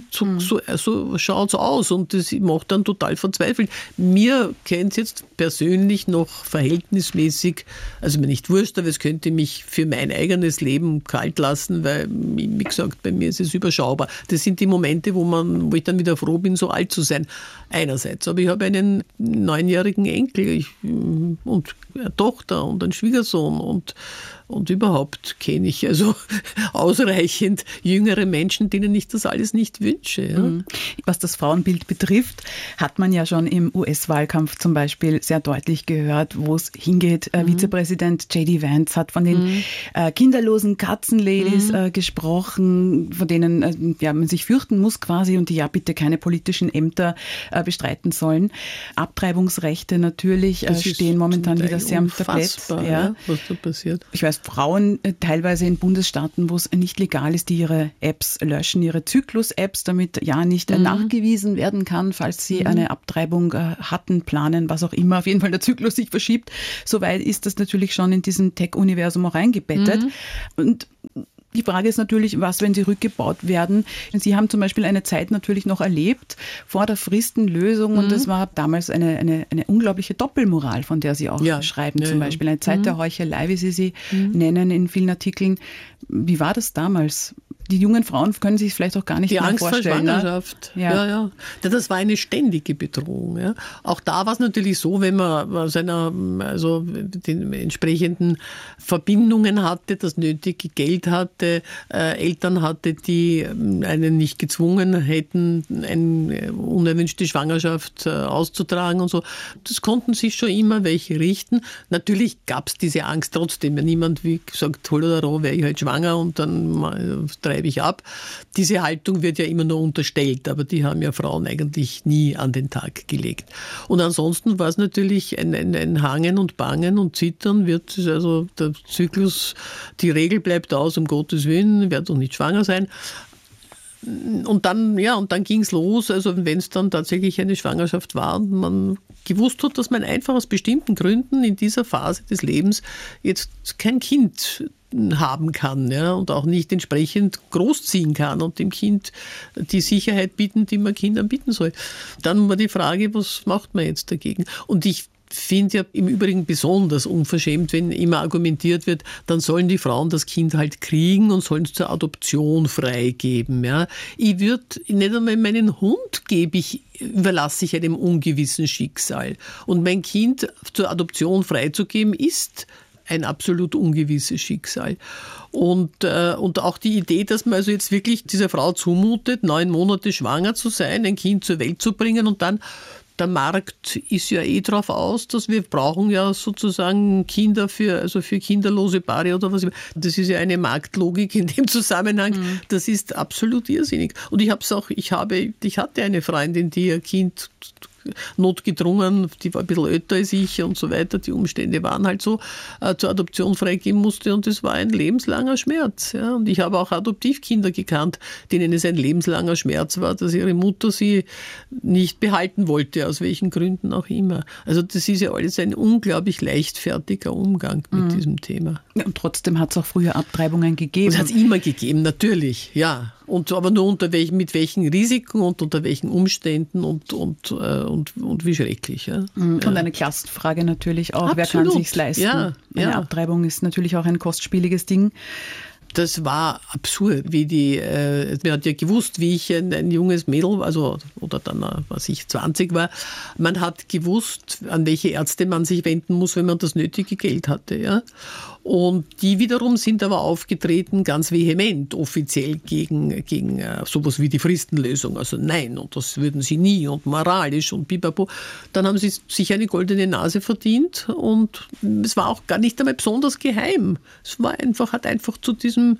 schaut es aus und das macht dann total verzweifelt. Mir kennt es jetzt persönlich noch verhältnismäßig, also mir nicht wurscht, aber es könnte mich für mein eigenes Leben kalt lassen, weil, wie gesagt, bei mir ist es überschaubar. Das sind die Momente, wo ich dann wieder froh bin, so alt zu sein. Einerseits, aber ich habe einen 9-jährigen Enkel und eine Tochter und einen Schwiegersohn und Und überhaupt kenne ich also ausreichend jüngere Menschen, denen ich das alles nicht wünsche. Ja. Was das Frauenbild betrifft, hat man ja schon im US-Wahlkampf zum Beispiel sehr deutlich gehört, wo es hingeht. Vizepräsident J.D. Vance hat von den kinderlosen Katzenladies gesprochen, von denen man sich fürchten muss quasi und die ja bitte keine politischen Ämter bestreiten sollen. Abtreibungsrechte natürlich stehen momentan wieder sehr am Tablett. Ja, was da passiert. Ich weiß, Frauen teilweise in Bundesstaaten, wo es nicht legal ist, die ihre Apps löschen, ihre Zyklus-Apps, damit ja nicht nachgewiesen werden kann, falls sie eine Abtreibung hatten, planen, was auch immer. Auf jeden Fall der Zyklus sich verschiebt. Soweit ist das natürlich schon in diesem Tech-Universum auch eingebettet. Und die Frage ist natürlich, was, wenn sie rückgebaut werden? Sie haben zum Beispiel eine Zeit natürlich noch erlebt vor der Fristenlösung und das war damals eine unglaubliche Doppelmoral, von der Sie auch schreiben. Zum Beispiel eine Zeit der Heuchelei, wie Sie nennen in vielen Artikeln. Wie war das damals? Die jungen Frauen können sich vielleicht auch gar nicht mehr vorstellen. Die Angst vor Schwangerschaft. Ne? Ja. Das war eine ständige Bedrohung. Ja. Auch da war es natürlich so, wenn man den entsprechenden Verbindungen hatte, das nötige Geld hatte, Eltern hatte, die einen nicht gezwungen hätten, eine unerwünschte Schwangerschaft auszutragen und so. Das konnten sich schon immer welche richten. Natürlich gab es diese Angst trotzdem. Niemand, wie gesagt, hol oder roh, wäre ich halt schwanger und dann treibe ich ab. Diese Haltung wird ja immer nur unterstellt, aber die haben ja Frauen eigentlich nie an den Tag gelegt. Und ansonsten war es natürlich ein Hangen und Bangen und Zittern, wird also der Zyklus, die Regel bleibt aus, um Gottes Willen, werde doch nicht schwanger sein. Und dann ging es los, also wenn es dann tatsächlich eine Schwangerschaft war und man gewusst hat, dass man einfach aus bestimmten Gründen in dieser Phase des Lebens jetzt kein Kind haben kann, ja, und auch nicht entsprechend großziehen kann und dem Kind die Sicherheit bieten, die man Kindern bieten soll. Dann war die Frage, was macht man jetzt dagegen? Und ich finde ja im Übrigen besonders unverschämt, wenn immer argumentiert wird, dann sollen die Frauen das Kind halt kriegen und sollen es zur Adoption freigeben. Ja. Ich würde nicht einmal meinen Hund überlasse ich einem ungewissen Schicksal. Und mein Kind zur Adoption freizugeben, ist ein absolut ungewisses Schicksal. Und auch die Idee, dass man also jetzt wirklich dieser Frau zumutet, 9 Monate schwanger zu sein, ein Kind zur Welt zu bringen und dann der Markt ist ja drauf aus, dass wir brauchen ja sozusagen Kinder für kinderlose Paare oder was. Das ist ja eine Marktlogik in dem Zusammenhang. Das ist absolut irrsinnig. Und ich hatte eine Freundin, die ihr Kind notgedrungen, die war ein bisschen älter als ich und so weiter, die Umstände waren halt so, zur Adoption freigeben musste und das war ein lebenslanger Schmerz. Ja. Und ich habe auch Adoptivkinder gekannt, denen es ein lebenslanger Schmerz war, dass ihre Mutter sie nicht behalten wollte, aus welchen Gründen auch immer. Also das ist ja alles ein unglaublich leichtfertiger Umgang mit diesem Thema. Ja, und trotzdem hat es auch früher Abtreibungen gegeben. Es hat es immer gegeben, natürlich, ja. Aber nur mit welchen Risiken und unter welchen Umständen und wie schrecklich. Ja. Und eine Klassenfrage natürlich auch. Absolut. Wer kann sich's leisten? Ja, eine Abtreibung ist natürlich auch ein kostspieliges Ding. Das war absurd, man hat ja gewusst, wie ich ein junges Mädel, oder dann, was ich 20 war, man hat gewusst, an welche Ärzte man sich wenden muss, wenn man das nötige Geld hatte, ja. Und die wiederum sind aber aufgetreten ganz vehement, offiziell gegen sowas wie die Fristenlösung. Also nein, und das würden sie nie und moralisch und pipapo. Dann haben sie sich eine goldene Nase verdient und es war auch gar nicht einmal besonders geheim. Es hat einfach zu dieser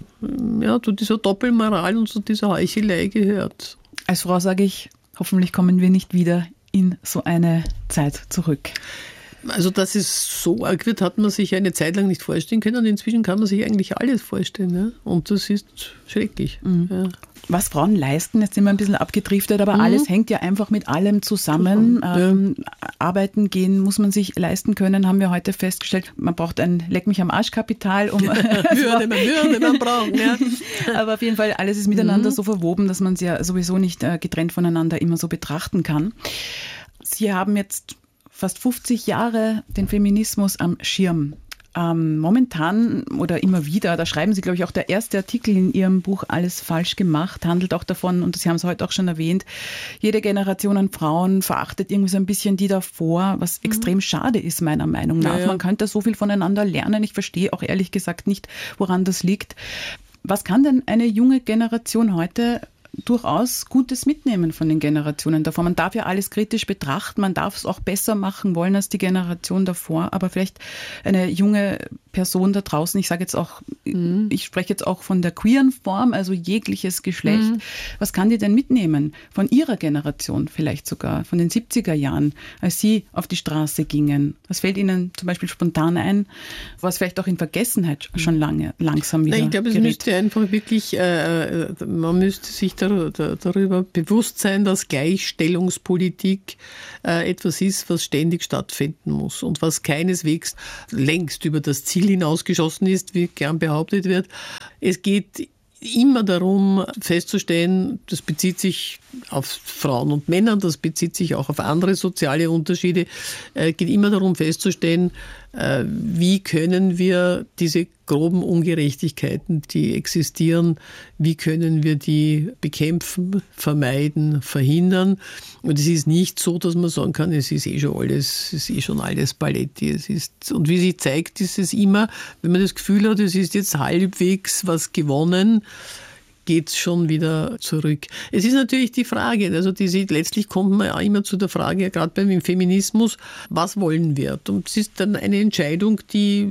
Doppelmoral und zu dieser Heuchelei gehört. Als Frau sage ich, hoffentlich kommen wir nicht wieder in so eine Zeit zurück. Also, dass es so arg wird, hat man sich eine Zeit lang nicht vorstellen können und inzwischen kann man sich eigentlich alles vorstellen. Ja? Und das ist schrecklich. Ja. Was Frauen leisten, jetzt sind wir ein bisschen abgedriftet, aber alles hängt ja einfach mit allem zusammen. Arbeiten gehen muss man sich leisten können, haben wir heute festgestellt. Man braucht ein Leck-mich-am-Arsch-Kapital, um Würde man brauchen. Ja. Aber auf jeden Fall, alles ist miteinander so verwoben, dass man es ja sowieso nicht getrennt voneinander immer so betrachten kann. Sie haben jetzt fast 50 Jahre den Feminismus am Schirm. Momentan oder immer wieder, da schreiben Sie, glaube ich, auch der erste Artikel in Ihrem Buch Alles falsch gemacht, handelt auch davon, und Sie haben es heute auch schon erwähnt, jede Generation an Frauen verachtet irgendwie so ein bisschen die davor, was extrem schade ist, meiner Meinung nach. Ja. Man könnte so viel voneinander lernen. Ich verstehe auch ehrlich gesagt nicht, woran das liegt. Was kann denn eine junge Generation heute durchaus Gutes mitnehmen von den Generationen davor? Man darf ja alles kritisch betrachten, man darf es auch besser machen wollen als die Generation davor, aber vielleicht eine junge Person da draußen, ich sage jetzt auch, ich spreche jetzt auch von der queeren Form, also jegliches Geschlecht. Was kann die denn mitnehmen von ihrer Generation, vielleicht sogar von den 70er Jahren, als sie auf die Straße gingen? Was fällt Ihnen zum Beispiel spontan ein, was vielleicht auch in Vergessenheit schon langsam wieder Ich glaube, es müsste einfach wirklich, man müsste sich darüber bewusst sein, dass Gleichstellungspolitik etwas ist, was ständig stattfinden muss und was keineswegs längst über das Ziel hinausgeschossen ist, wie gern behauptet wird. Es geht immer darum festzustellen, das bezieht sich auf Frauen und Männer, das bezieht sich auch auf andere soziale Unterschiede, geht immer darum festzustellen, wie können wir diese groben Ungerechtigkeiten, die existieren, wie können wir die bekämpfen, vermeiden, verhindern. Und es ist nicht so, dass man sagen kann, es ist schon alles Paletti. Und wie sich zeigt, ist es immer, wenn man das Gefühl hat, es ist jetzt halbwegs was gewonnen, geht es schon wieder zurück. Es ist natürlich die Frage, also letztlich kommt man ja immer zu der Frage, gerade beim Feminismus, was wollen wir? Und es ist dann eine Entscheidung, die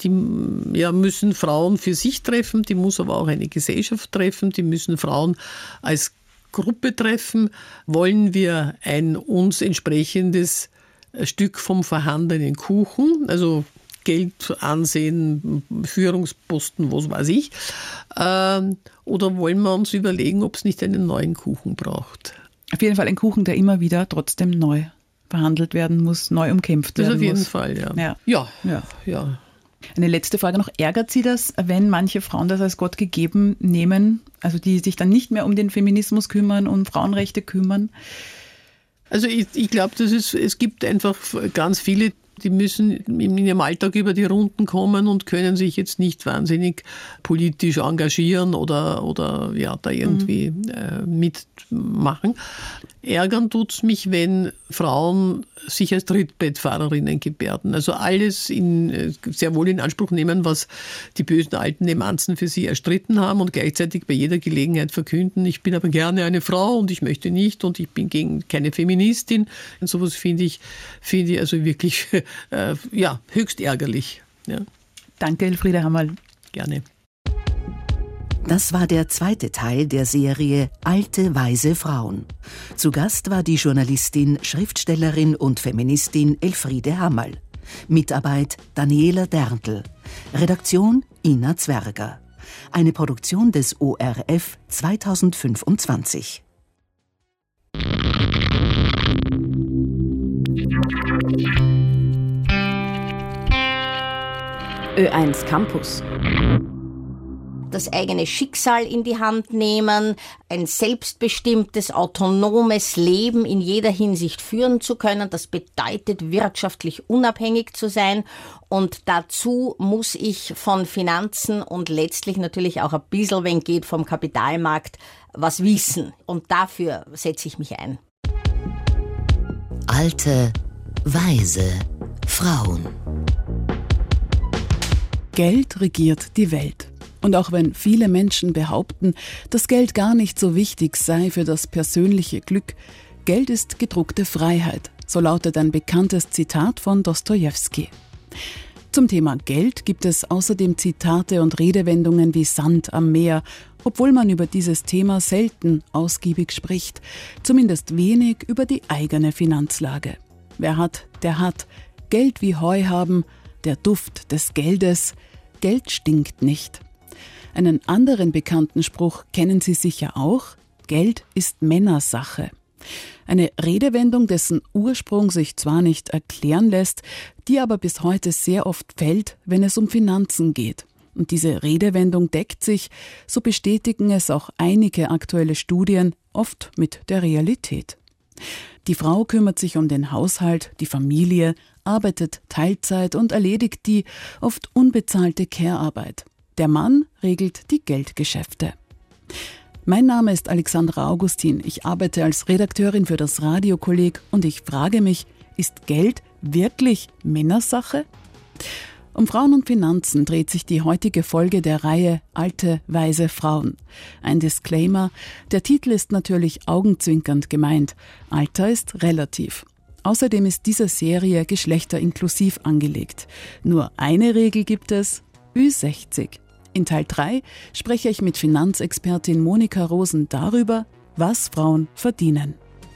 müssen Frauen für sich treffen, die muss aber auch eine Gesellschaft treffen, die müssen Frauen als Gruppe treffen. Wollen wir ein uns entsprechendes Stück vom vorhandenen Kuchen, also Geld, Ansehen, Führungsposten, was weiß ich. Oder wollen wir uns überlegen, ob es nicht einen neuen Kuchen braucht? Auf jeden Fall ein Kuchen, der immer wieder trotzdem neu verhandelt werden muss, neu umkämpft werden muss. Das auf jeden Fall, ja. Eine letzte Frage noch. Ärgert Sie das, wenn manche Frauen das als Gott gegeben nehmen, also die sich dann nicht mehr um den Feminismus kümmern, um Frauenrechte kümmern? Also ich glaube, es gibt einfach ganz viele, die müssen in ihrem Alltag über die Runden kommen und können sich jetzt nicht wahnsinnig politisch engagieren oder da irgendwie mitmachen. Ärgern tut es mich, wenn Frauen sich als Trittbettfahrerinnen gebärden. Also alles sehr wohl in Anspruch nehmen, was die bösen alten Emanzen für sie erstritten haben und gleichzeitig bei jeder Gelegenheit verkünden, ich bin aber gerne eine Frau und ich möchte nicht und ich bin keine Feministin. Und sowas finde ich also wirklich höchst ärgerlich. Ja. Danke, Elfriede Hammerl. Gerne. Das war der zweite Teil der Serie Alte, weise Frauen. Zu Gast war die Journalistin, Schriftstellerin und Feministin Elfriede Hammerl. Mitarbeit Daniela Derntl. Redaktion Ina Zwerger. Eine Produktion des ORF 2025. Ö1 Campus. Das eigene Schicksal in die Hand nehmen, ein selbstbestimmtes, autonomes Leben in jeder Hinsicht führen zu können. Das bedeutet, wirtschaftlich unabhängig zu sein. Und dazu muss ich von Finanzen und letztlich natürlich auch ein bisschen, wenn geht, vom Kapitalmarkt was wissen. Und dafür setze ich mich ein. Alte, weise Frauen. Geld regiert die Welt. Und auch wenn viele Menschen behaupten, dass Geld gar nicht so wichtig sei für das persönliche Glück, Geld ist gedruckte Freiheit, so lautet ein bekanntes Zitat von Dostojewski. Zum Thema Geld gibt es außerdem Zitate und Redewendungen wie Sand am Meer, obwohl man über dieses Thema selten ausgiebig spricht, zumindest wenig über die eigene Finanzlage. Wer hat, der hat. Geld wie Heu haben, der Duft des Geldes. Geld stinkt nicht. Einen anderen bekannten Spruch kennen Sie sicher auch: Geld ist Männersache. Eine Redewendung, dessen Ursprung sich zwar nicht erklären lässt, die aber bis heute sehr oft fällt, wenn es um Finanzen geht. Und diese Redewendung deckt sich, so bestätigen es auch einige aktuelle Studien, oft mit der Realität. Die Frau kümmert sich um den Haushalt, die Familie, arbeitet Teilzeit und erledigt die oft unbezahlte Care-Arbeit. Der Mann regelt die Geldgeschäfte. Mein Name ist Alexandra Augustin. Ich arbeite als Redakteurin für das Radiokolleg und ich frage mich, ist Geld wirklich Männersache? Um Frauen und Finanzen dreht sich die heutige Folge der Reihe Alte, weise Frauen. Ein Disclaimer, der Titel ist natürlich augenzwinkernd gemeint. Alter ist relativ. Außerdem ist diese Serie geschlechterinklusiv angelegt. Nur eine Regel gibt es: Ü60. In Teil 3 spreche ich mit Finanzexpertin Monika Rosen darüber, was Frauen verdienen.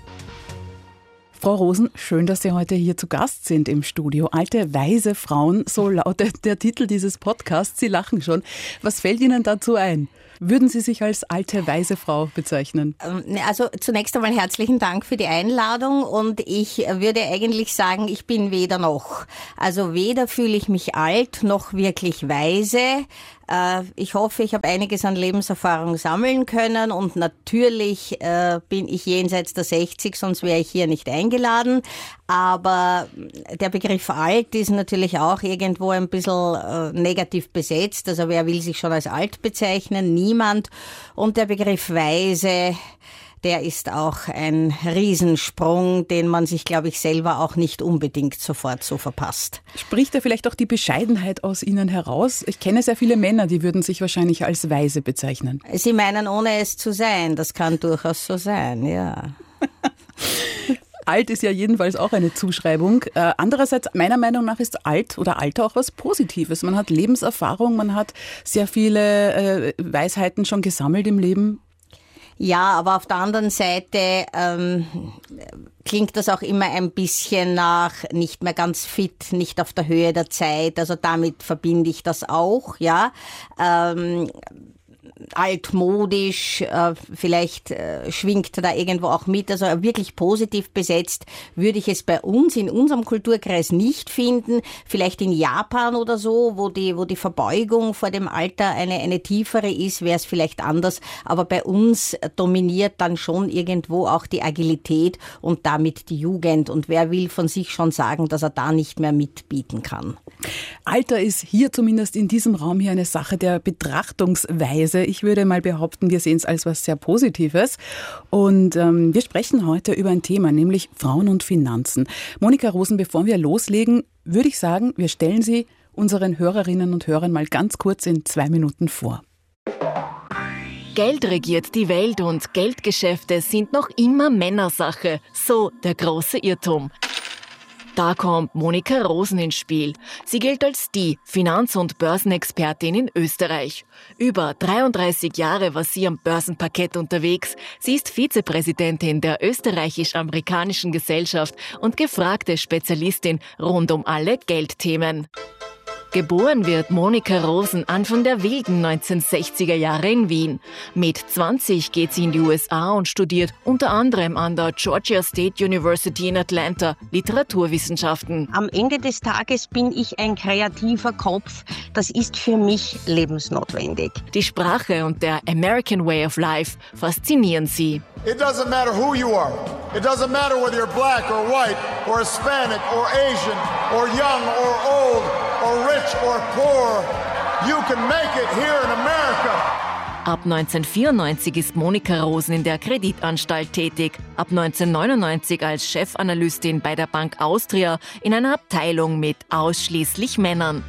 Frau Rosen, schön, dass Sie heute hier zu Gast sind im Studio. Alte, weise Frauen, so lautet der Titel dieses Podcasts. Sie lachen schon. Was fällt Ihnen dazu ein? Würden Sie sich als alte, weise Frau bezeichnen? Also zunächst einmal herzlichen Dank für die Einladung und ich würde eigentlich sagen, ich bin weder noch. Also weder fühle ich mich alt noch wirklich weise. Ich hoffe, ich habe einiges an Lebenserfahrung sammeln können und natürlich bin ich jenseits der 60, sonst wäre ich hier nicht eingeladen. Aber der Begriff alt ist natürlich auch irgendwo ein bisschen negativ besetzt. Also wer will sich schon als alt bezeichnen? Niemand. Und der Begriff weise, der ist auch ein Riesensprung, den man sich, glaube ich, selber auch nicht unbedingt sofort so verpasst. Spricht da vielleicht auch die Bescheidenheit aus Ihnen heraus? Ich kenne sehr viele Männer, die würden sich wahrscheinlich als weise bezeichnen. Sie meinen, ohne es zu sein. Das kann durchaus so sein, ja. Alt ist ja jedenfalls auch eine Zuschreibung. Andererseits, meiner Meinung nach, ist alt oder Alter auch was Positives. Man hat Lebenserfahrung, man hat sehr viele Weisheiten schon gesammelt im Leben. Ja, aber auf der anderen Seite klingt das auch immer ein bisschen nach nicht mehr ganz fit, nicht auf der Höhe der Zeit. Also damit verbinde ich das auch, ja. Altmodisch, vielleicht schwingt da irgendwo auch mit, also wirklich positiv besetzt würde ich es bei uns in unserem Kulturkreis nicht finden, vielleicht in Japan oder so, wo die Verbeugung vor dem Alter eine tiefere ist, wäre es vielleicht anders, aber bei uns dominiert dann schon irgendwo auch die Agilität und damit die Jugend und wer will von sich schon sagen, dass er da nicht mehr mitbieten kann. Alter ist hier zumindest in diesem Raum hier eine Sache der Betrachtungsweise. Ich würde mal behaupten, wir sehen es als was sehr Positives. Und wir sprechen heute über ein Thema, nämlich Frauen und Finanzen. Monika Rosen, bevor wir loslegen, würde ich sagen, wir stellen Sie unseren Hörerinnen und Hörern mal ganz kurz in 2 Minuten vor. Geld regiert die Welt und Geldgeschäfte sind noch immer Männersache. So der große Irrtum. Da kommt Monika Rosen ins Spiel. Sie gilt als die Finanz- und Börsenexpertin in Österreich. Über 33 Jahre war sie am Börsenparkett unterwegs. Sie ist Vizepräsidentin der österreichisch-amerikanischen Gesellschaft und gefragte Spezialistin rund um alle Geldthemen. Geboren wird Monika Rosen Anfang der wilden 1960er Jahre in Wien. Mit 20 geht sie in die USA und studiert unter anderem an der Georgia State University in Atlanta Literaturwissenschaften. Am Ende des Tages bin ich ein kreativer Kopf. Das ist für mich lebensnotwendig. Die Sprache und der American Way of Life faszinieren sie. It doesn't matter who you are. It doesn't matter whether you're black or white or Hispanic or Asian or young or old or rich or poor. You can make it here in America. Ab 1994 ist Monika Rosen in der Kreditanstalt tätig. Ab 1999 als Chefanalystin bei der Bank Austria in einer Abteilung mit ausschließlich Männern.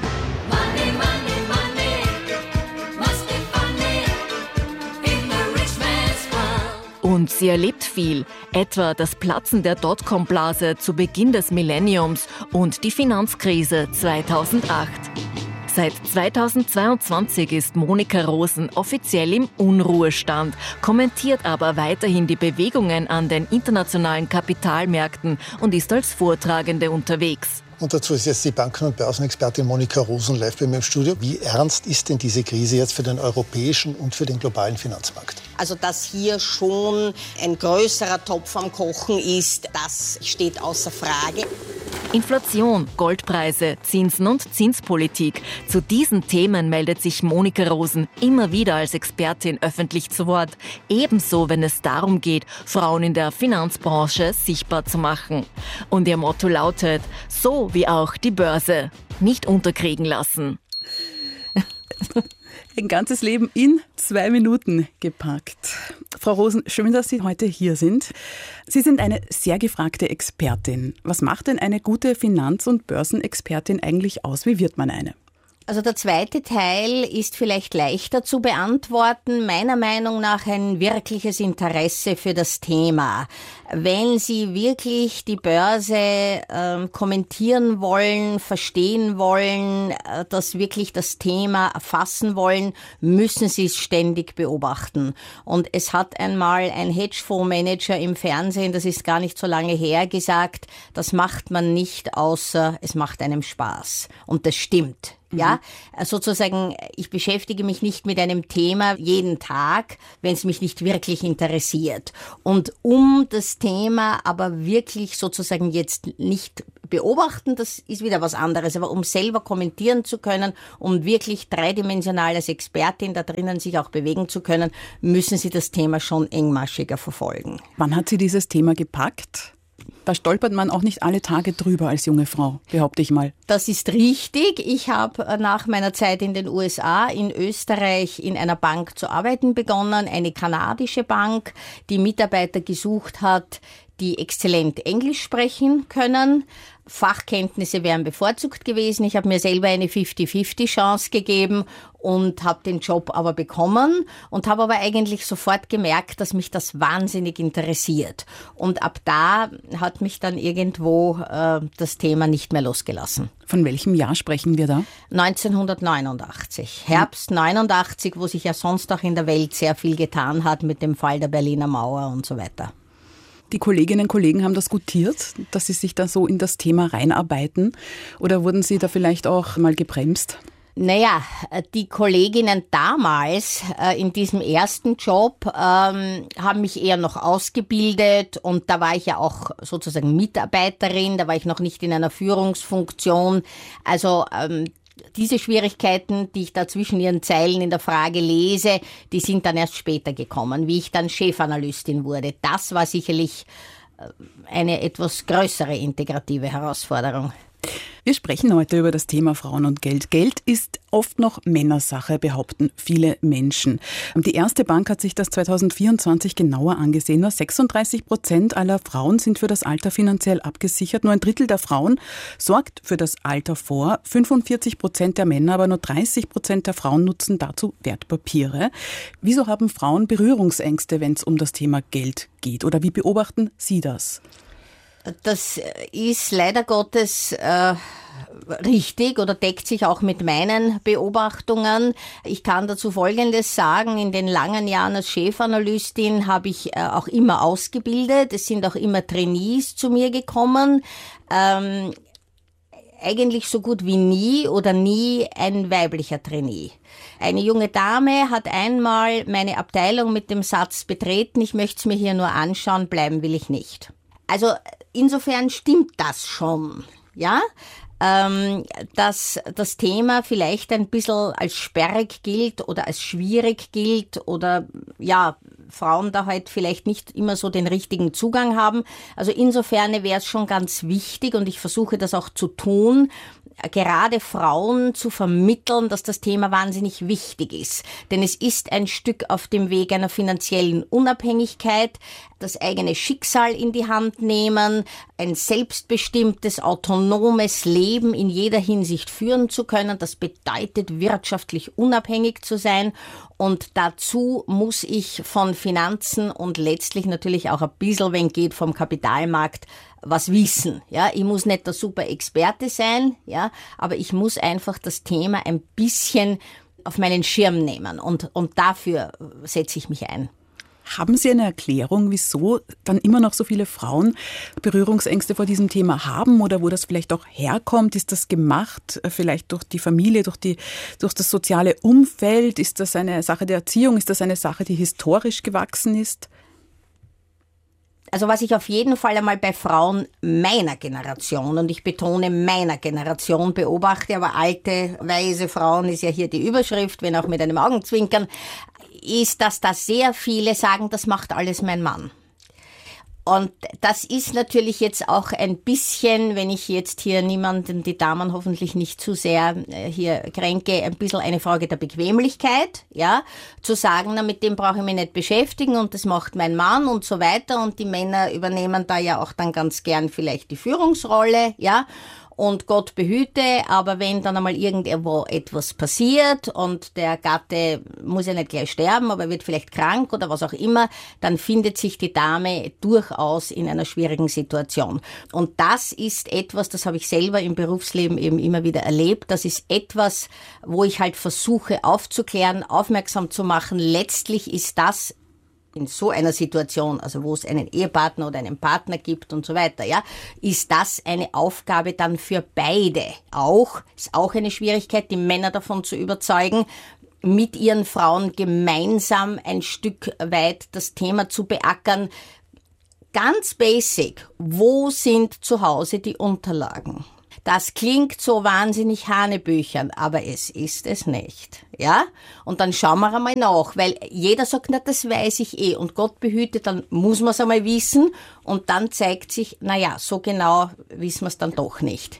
Und sie erlebt viel, etwa das Platzen der Dotcom-Blase zu Beginn des Millenniums und die Finanzkrise 2008. Seit 2022 ist Monika Rosen offiziell im Unruhestand, kommentiert aber weiterhin die Bewegungen an den internationalen Kapitalmärkten und ist als Vortragende unterwegs. Und dazu ist jetzt die Banken- und Börsenexpertin Monika Rosen live bei mir im Studio. Wie ernst ist denn diese Krise jetzt für den europäischen und für den globalen Finanzmarkt? Also, dass hier schon ein größerer Topf am Kochen ist, das steht außer Frage. Inflation, Goldpreise, Zinsen und Zinspolitik. Zu diesen Themen meldet sich Monika Rosen immer wieder als Expertin öffentlich zu Wort. Ebenso, wenn es darum geht, Frauen in der Finanzbranche sichtbar zu machen. Und ihr Motto lautet, so wie auch die Börse, nicht unterkriegen lassen. Ein ganzes Leben in 2 Minuten gepackt. Frau Rosen, schön, dass Sie heute hier sind. Sie sind eine sehr gefragte Expertin. Was macht denn eine gute Finanz- und Börsenexpertin eigentlich aus? Wie wird man eine? Also der zweite Teil ist vielleicht leichter zu beantworten. Meiner Meinung nach ein wirkliches Interesse für das Thema. Wenn Sie wirklich die Börse kommentieren wollen, verstehen wollen, dass wirklich das Thema erfassen wollen, müssen Sie es ständig beobachten. Und es hat einmal ein Hedgefondsmanager im Fernsehen, das ist gar nicht so lange her, gesagt, das macht man nicht, außer es macht einem Spaß. Und das stimmt. Ja, sozusagen, ich beschäftige mich nicht mit einem Thema jeden Tag, wenn es mich nicht wirklich interessiert. Und um das Thema aber wirklich sozusagen jetzt nicht beobachten, das ist wieder was anderes, aber um selber kommentieren zu können, um wirklich dreidimensional als Expertin da drinnen sich auch bewegen zu können, müssen Sie das Thema schon engmaschiger verfolgen. Wann hat Sie dieses Thema gepackt? Da stolpert man auch nicht alle Tage drüber als junge Frau, behaupte ich mal. Das ist richtig. Ich habe nach meiner Zeit in den USA, in Österreich in einer Bank zu arbeiten begonnen, eine kanadische Bank, die Mitarbeiter gesucht hat, die exzellent Englisch sprechen können. Fachkenntnisse wären bevorzugt gewesen. Ich habe mir selber eine 50-50-Chance gegeben und habe den Job aber bekommen und habe aber eigentlich sofort gemerkt, dass mich das wahnsinnig interessiert. Und ab da hat mich dann irgendwo das Thema nicht mehr losgelassen. Von welchem Jahr sprechen wir da? 1989. Herbst 89, wo sich ja sonst auch in der Welt sehr viel getan hat mit dem Fall der Berliner Mauer und so weiter. Die Kolleginnen und Kollegen haben das gutiert, dass Sie sich da so in das Thema reinarbeiten? Oder wurden Sie da vielleicht auch mal gebremst? Naja, die Kolleginnen damals in diesem ersten Job haben mich eher noch ausgebildet und da war ich ja auch sozusagen Mitarbeiterin, da war ich noch nicht in einer Führungsfunktion. Also diese Schwierigkeiten, die ich da zwischen ihren Zeilen in der Frage lese, die sind dann erst später gekommen, wie ich dann Chefanalystin wurde. Das war sicherlich eine etwas größere integrative Herausforderung. Wir sprechen heute über das Thema Frauen und Geld. Geld ist oft noch Männersache, behaupten viele Menschen. Die erste Bank hat sich das 2024 genauer angesehen. Nur 36% aller Frauen sind für das Alter finanziell abgesichert. Nur 1/3 der Frauen sorgt für das Alter vor. 45% der Männer, aber nur 30% der Frauen nutzen dazu Wertpapiere. Wieso haben Frauen Berührungsängste, wenn es um das Thema Geld geht? Oder wie beobachten Sie das? Das ist leider Gottes richtig oder deckt sich auch mit meinen Beobachtungen. Ich kann dazu Folgendes sagen. In den langen Jahren als Chefanalystin habe ich auch immer ausgebildet. Es sind auch immer Trainees zu mir gekommen. Eigentlich so gut wie nie oder nie ein weiblicher Trainee. Eine junge Dame hat einmal meine Abteilung mit dem Satz betreten, ich möchte es mir hier nur anschauen, bleiben will ich nicht. Also insofern stimmt das schon, ja, dass das Thema vielleicht ein bisschen als sperrig gilt oder als schwierig gilt oder ja, Frauen da halt vielleicht nicht immer so den richtigen Zugang haben. Also insofern wäre es schon ganz wichtig und ich versuche das auch zu tun, gerade Frauen zu vermitteln, dass das Thema wahnsinnig wichtig ist. Denn es ist ein Stück auf dem Weg einer finanziellen Unabhängigkeit, das eigene Schicksal in die Hand nehmen, ein selbstbestimmtes, autonomes Leben in jeder Hinsicht führen zu können. Das bedeutet, wirtschaftlich unabhängig zu sein. Und dazu muss ich von Finanzen und letztlich natürlich auch ein bisschen, wenn geht, vom Kapitalmarkt was wissen. Ja, ich muss nicht der super Experte sein, ja, aber ich muss einfach das Thema ein bisschen auf meinen Schirm nehmen und dafür setze ich mich ein. Haben Sie eine Erklärung, wieso dann immer noch so viele Frauen Berührungsängste vor diesem Thema haben oder wo das vielleicht auch herkommt? Ist das gemacht, vielleicht durch die Familie, durch das soziale Umfeld? Ist das eine Sache der Erziehung? Ist das eine Sache, die historisch gewachsen ist? Also was ich auf jeden Fall einmal bei Frauen meiner Generation, und ich betone meiner Generation, beobachte, aber alte, weise Frauen ist ja hier die Überschrift, wenn auch mit einem Augenzwinkern, ist, dass da sehr viele sagen, das macht alles mein Mann. Und das ist natürlich jetzt auch ein bisschen, wenn ich jetzt hier niemanden, die Damen hoffentlich nicht zu sehr hier kränke, ein bisschen eine Frage der Bequemlichkeit, ja, zu sagen, na, mit dem brauche ich mich nicht beschäftigen und das macht mein Mann und so weiter, und die Männer übernehmen da ja auch dann ganz gern vielleicht die Führungsrolle, ja. Und Gott behüte, aber wenn dann einmal irgendwo etwas passiert und der Gatte muss ja nicht gleich sterben, aber wird vielleicht krank oder was auch immer, dann findet sich die Dame durchaus in einer schwierigen Situation. Und das ist etwas, das habe ich selber im Berufsleben eben immer wieder erlebt. Das ist etwas, wo ich halt versuche aufzuklären, aufmerksam zu machen. Letztlich ist das in so einer Situation, also wo es einen Ehepartner oder einen Partner gibt und so weiter, ja, ist das eine Aufgabe dann für beide. Ist auch eine Schwierigkeit, die Männer davon zu überzeugen, mit ihren Frauen gemeinsam ein Stück weit das Thema zu beackern. Ganz basic, wo sind zu Hause die Unterlagen? Das klingt so wahnsinnig hanebüchern, aber es ist es nicht, ja? Und dann schauen wir einmal nach, weil jeder sagt, na, das weiß ich eh, und Gott behüte, dann muss man es einmal wissen, und dann zeigt sich, na ja, so genau wissen wir es dann doch nicht.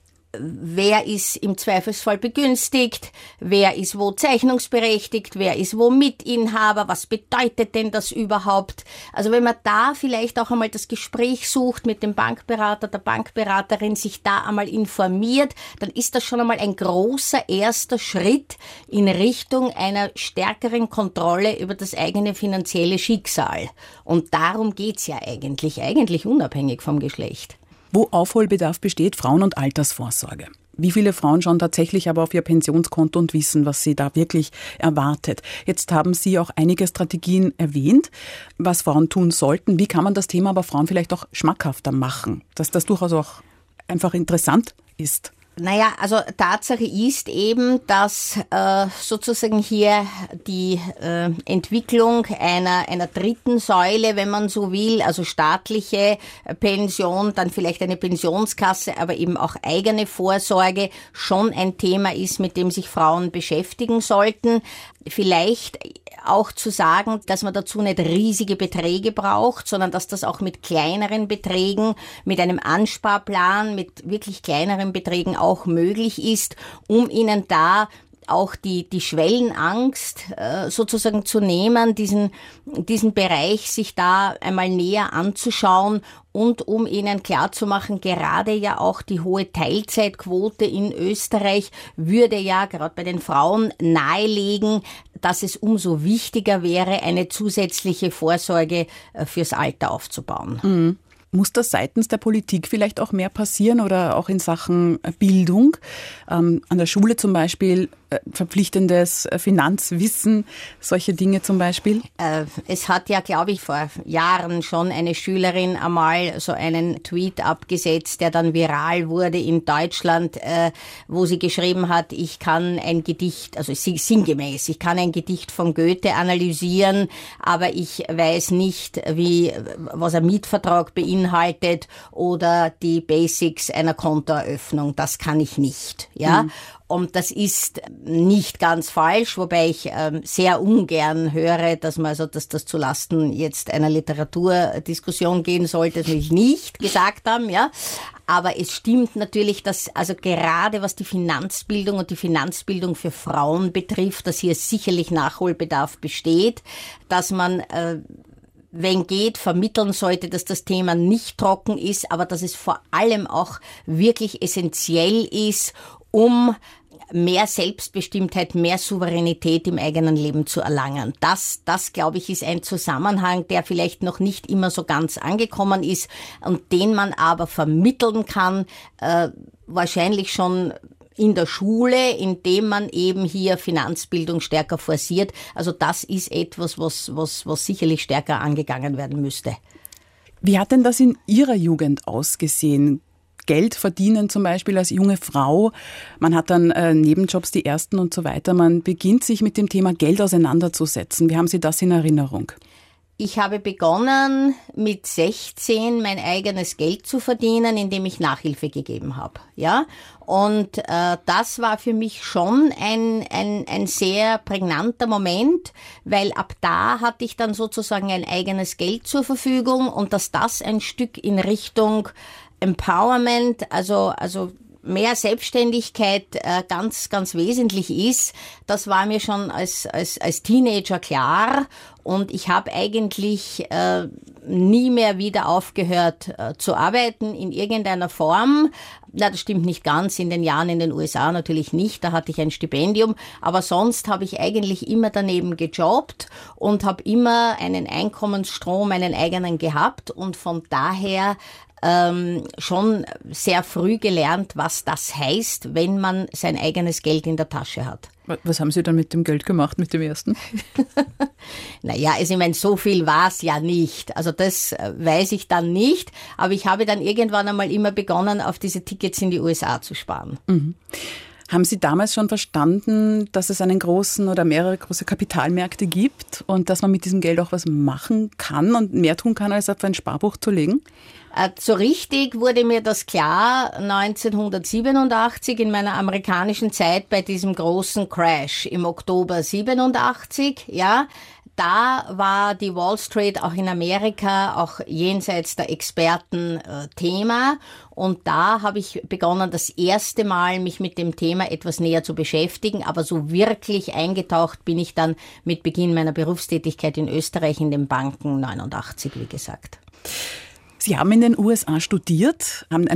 Wer ist im Zweifelsfall begünstigt, wer ist wo zeichnungsberechtigt, wer ist wo Mitinhaber, was bedeutet denn das überhaupt? Also wenn man da vielleicht auch einmal das Gespräch sucht mit dem Bankberater, der Bankberaterin, sich da einmal informiert, dann ist das schon einmal ein großer erster Schritt in Richtung einer stärkeren Kontrolle über das eigene finanzielle Schicksal. Und darum geht's ja eigentlich unabhängig vom Geschlecht. Wo Aufholbedarf besteht, Frauen- und Altersvorsorge. Wie viele Frauen schauen tatsächlich aber auf ihr Pensionskonto und wissen, was sie da wirklich erwartet? Jetzt haben Sie auch einige Strategien erwähnt, was Frauen tun sollten. Wie kann man das Thema aber Frauen vielleicht auch schmackhafter machen, dass das durchaus auch einfach interessant ist? Naja, also Tatsache ist eben, dass sozusagen hier die Entwicklung einer dritten Säule, wenn man so will, also staatliche Pension, dann vielleicht eine Pensionskasse, aber eben auch eigene Vorsorge, schon ein Thema ist, mit dem sich Frauen beschäftigen sollten. Vielleicht auch zu sagen, dass man dazu nicht riesige Beträge braucht, sondern dass das auch mit kleineren Beträgen, mit einem Ansparplan, mit wirklich kleineren Beträgen auch möglich ist, um ihnen da auch die Schwellenangst sozusagen zu nehmen, diesen Bereich sich da einmal näher anzuschauen und um ihnen klarzumachen, gerade ja auch die hohe Teilzeitquote in Österreich würde ja gerade bei den Frauen nahelegen, dass es umso wichtiger wäre, eine zusätzliche Vorsorge fürs Alter aufzubauen. Mhm. Muss das seitens der Politik vielleicht auch mehr passieren oder auch in Sachen Bildung? An der Schule zum Beispiel verpflichtendes Finanzwissen, solche Dinge zum Beispiel? Es hat ja, glaube ich, vor Jahren schon eine Schülerin einmal so einen Tweet abgesetzt, der dann viral wurde in Deutschland, wo sie geschrieben hat, ich kann ein Gedicht, also sinngemäß, ich kann ein Gedicht von Goethe analysieren, aber ich weiß nicht, was ein Mietvertrag beinhaltet oder die Basics einer Kontoeröffnung. Das kann ich nicht, ja. Mhm. Und das ist nicht ganz falsch, wobei ich sehr ungern höre, dass das zulasten jetzt einer Literaturdiskussion gehen sollte, das will ich nicht gesagt haben, ja. Aber es stimmt natürlich, dass also gerade was die Finanzbildung und die Finanzbildung für Frauen betrifft, dass hier sicherlich Nachholbedarf besteht, dass man wenn geht, vermitteln sollte, dass das Thema nicht trocken ist, aber dass es vor allem auch wirklich essentiell ist, um mehr Selbstbestimmtheit, mehr Souveränität im eigenen Leben zu erlangen. Das, glaube ich, ist ein Zusammenhang, der vielleicht noch nicht immer so ganz angekommen ist und den man aber vermitteln kann, wahrscheinlich schon in der Schule, indem man eben hier Finanzbildung stärker forciert. Also das ist etwas, was sicherlich stärker angegangen werden müsste. Wie hat denn das in Ihrer Jugend ausgesehen? Geld verdienen zum Beispiel als junge Frau. Man hat dann Nebenjobs, die ersten und so weiter. Man beginnt sich mit dem Thema Geld auseinanderzusetzen. Wie haben Sie das in Erinnerung? Ich habe begonnen, mit 16 mein eigenes Geld zu verdienen, indem ich Nachhilfe gegeben habe. Ja? Und das war für mich schon ein sehr prägnanter Moment, weil ab da hatte ich dann sozusagen ein eigenes Geld zur Verfügung und dass das ein Stück in Richtung Empowerment, also mehr Selbstständigkeit ganz, ganz wesentlich ist. Das war mir schon als Teenager klar und ich habe eigentlich nie mehr wieder aufgehört zu arbeiten in irgendeiner Form. Na, das stimmt nicht ganz. In den Jahren in den USA natürlich nicht. Da hatte ich ein Stipendium. Aber sonst habe ich eigentlich immer daneben gejobbt und habe immer einen Einkommensstrom, einen eigenen gehabt und von daher schon sehr früh gelernt, was das heißt, wenn man sein eigenes Geld in der Tasche hat. Was haben Sie dann mit dem Geld gemacht, mit dem ersten? Naja, also ich meine, so viel war es ja nicht. Also das weiß ich dann nicht. Aber ich habe dann irgendwann einmal immer begonnen, auf diese Tickets in die USA zu sparen. Mhm. Haben Sie damals schon verstanden, dass es einen großen oder mehrere große Kapitalmärkte gibt und dass man mit diesem Geld auch was machen kann und mehr tun kann, als auf ein Sparbuch zu legen? So richtig wurde mir das klar 1987 in meiner amerikanischen Zeit bei diesem großen Crash im Oktober 87, ja. Da war die Wall Street auch in Amerika, auch jenseits der Experten Thema. Und da habe ich begonnen, das erste Mal mich mit dem Thema etwas näher zu beschäftigen. Aber so wirklich eingetaucht bin ich dann mit Beginn meiner Berufstätigkeit in Österreich in den Banken 89, wie gesagt. Sie haben in den USA studiert, haben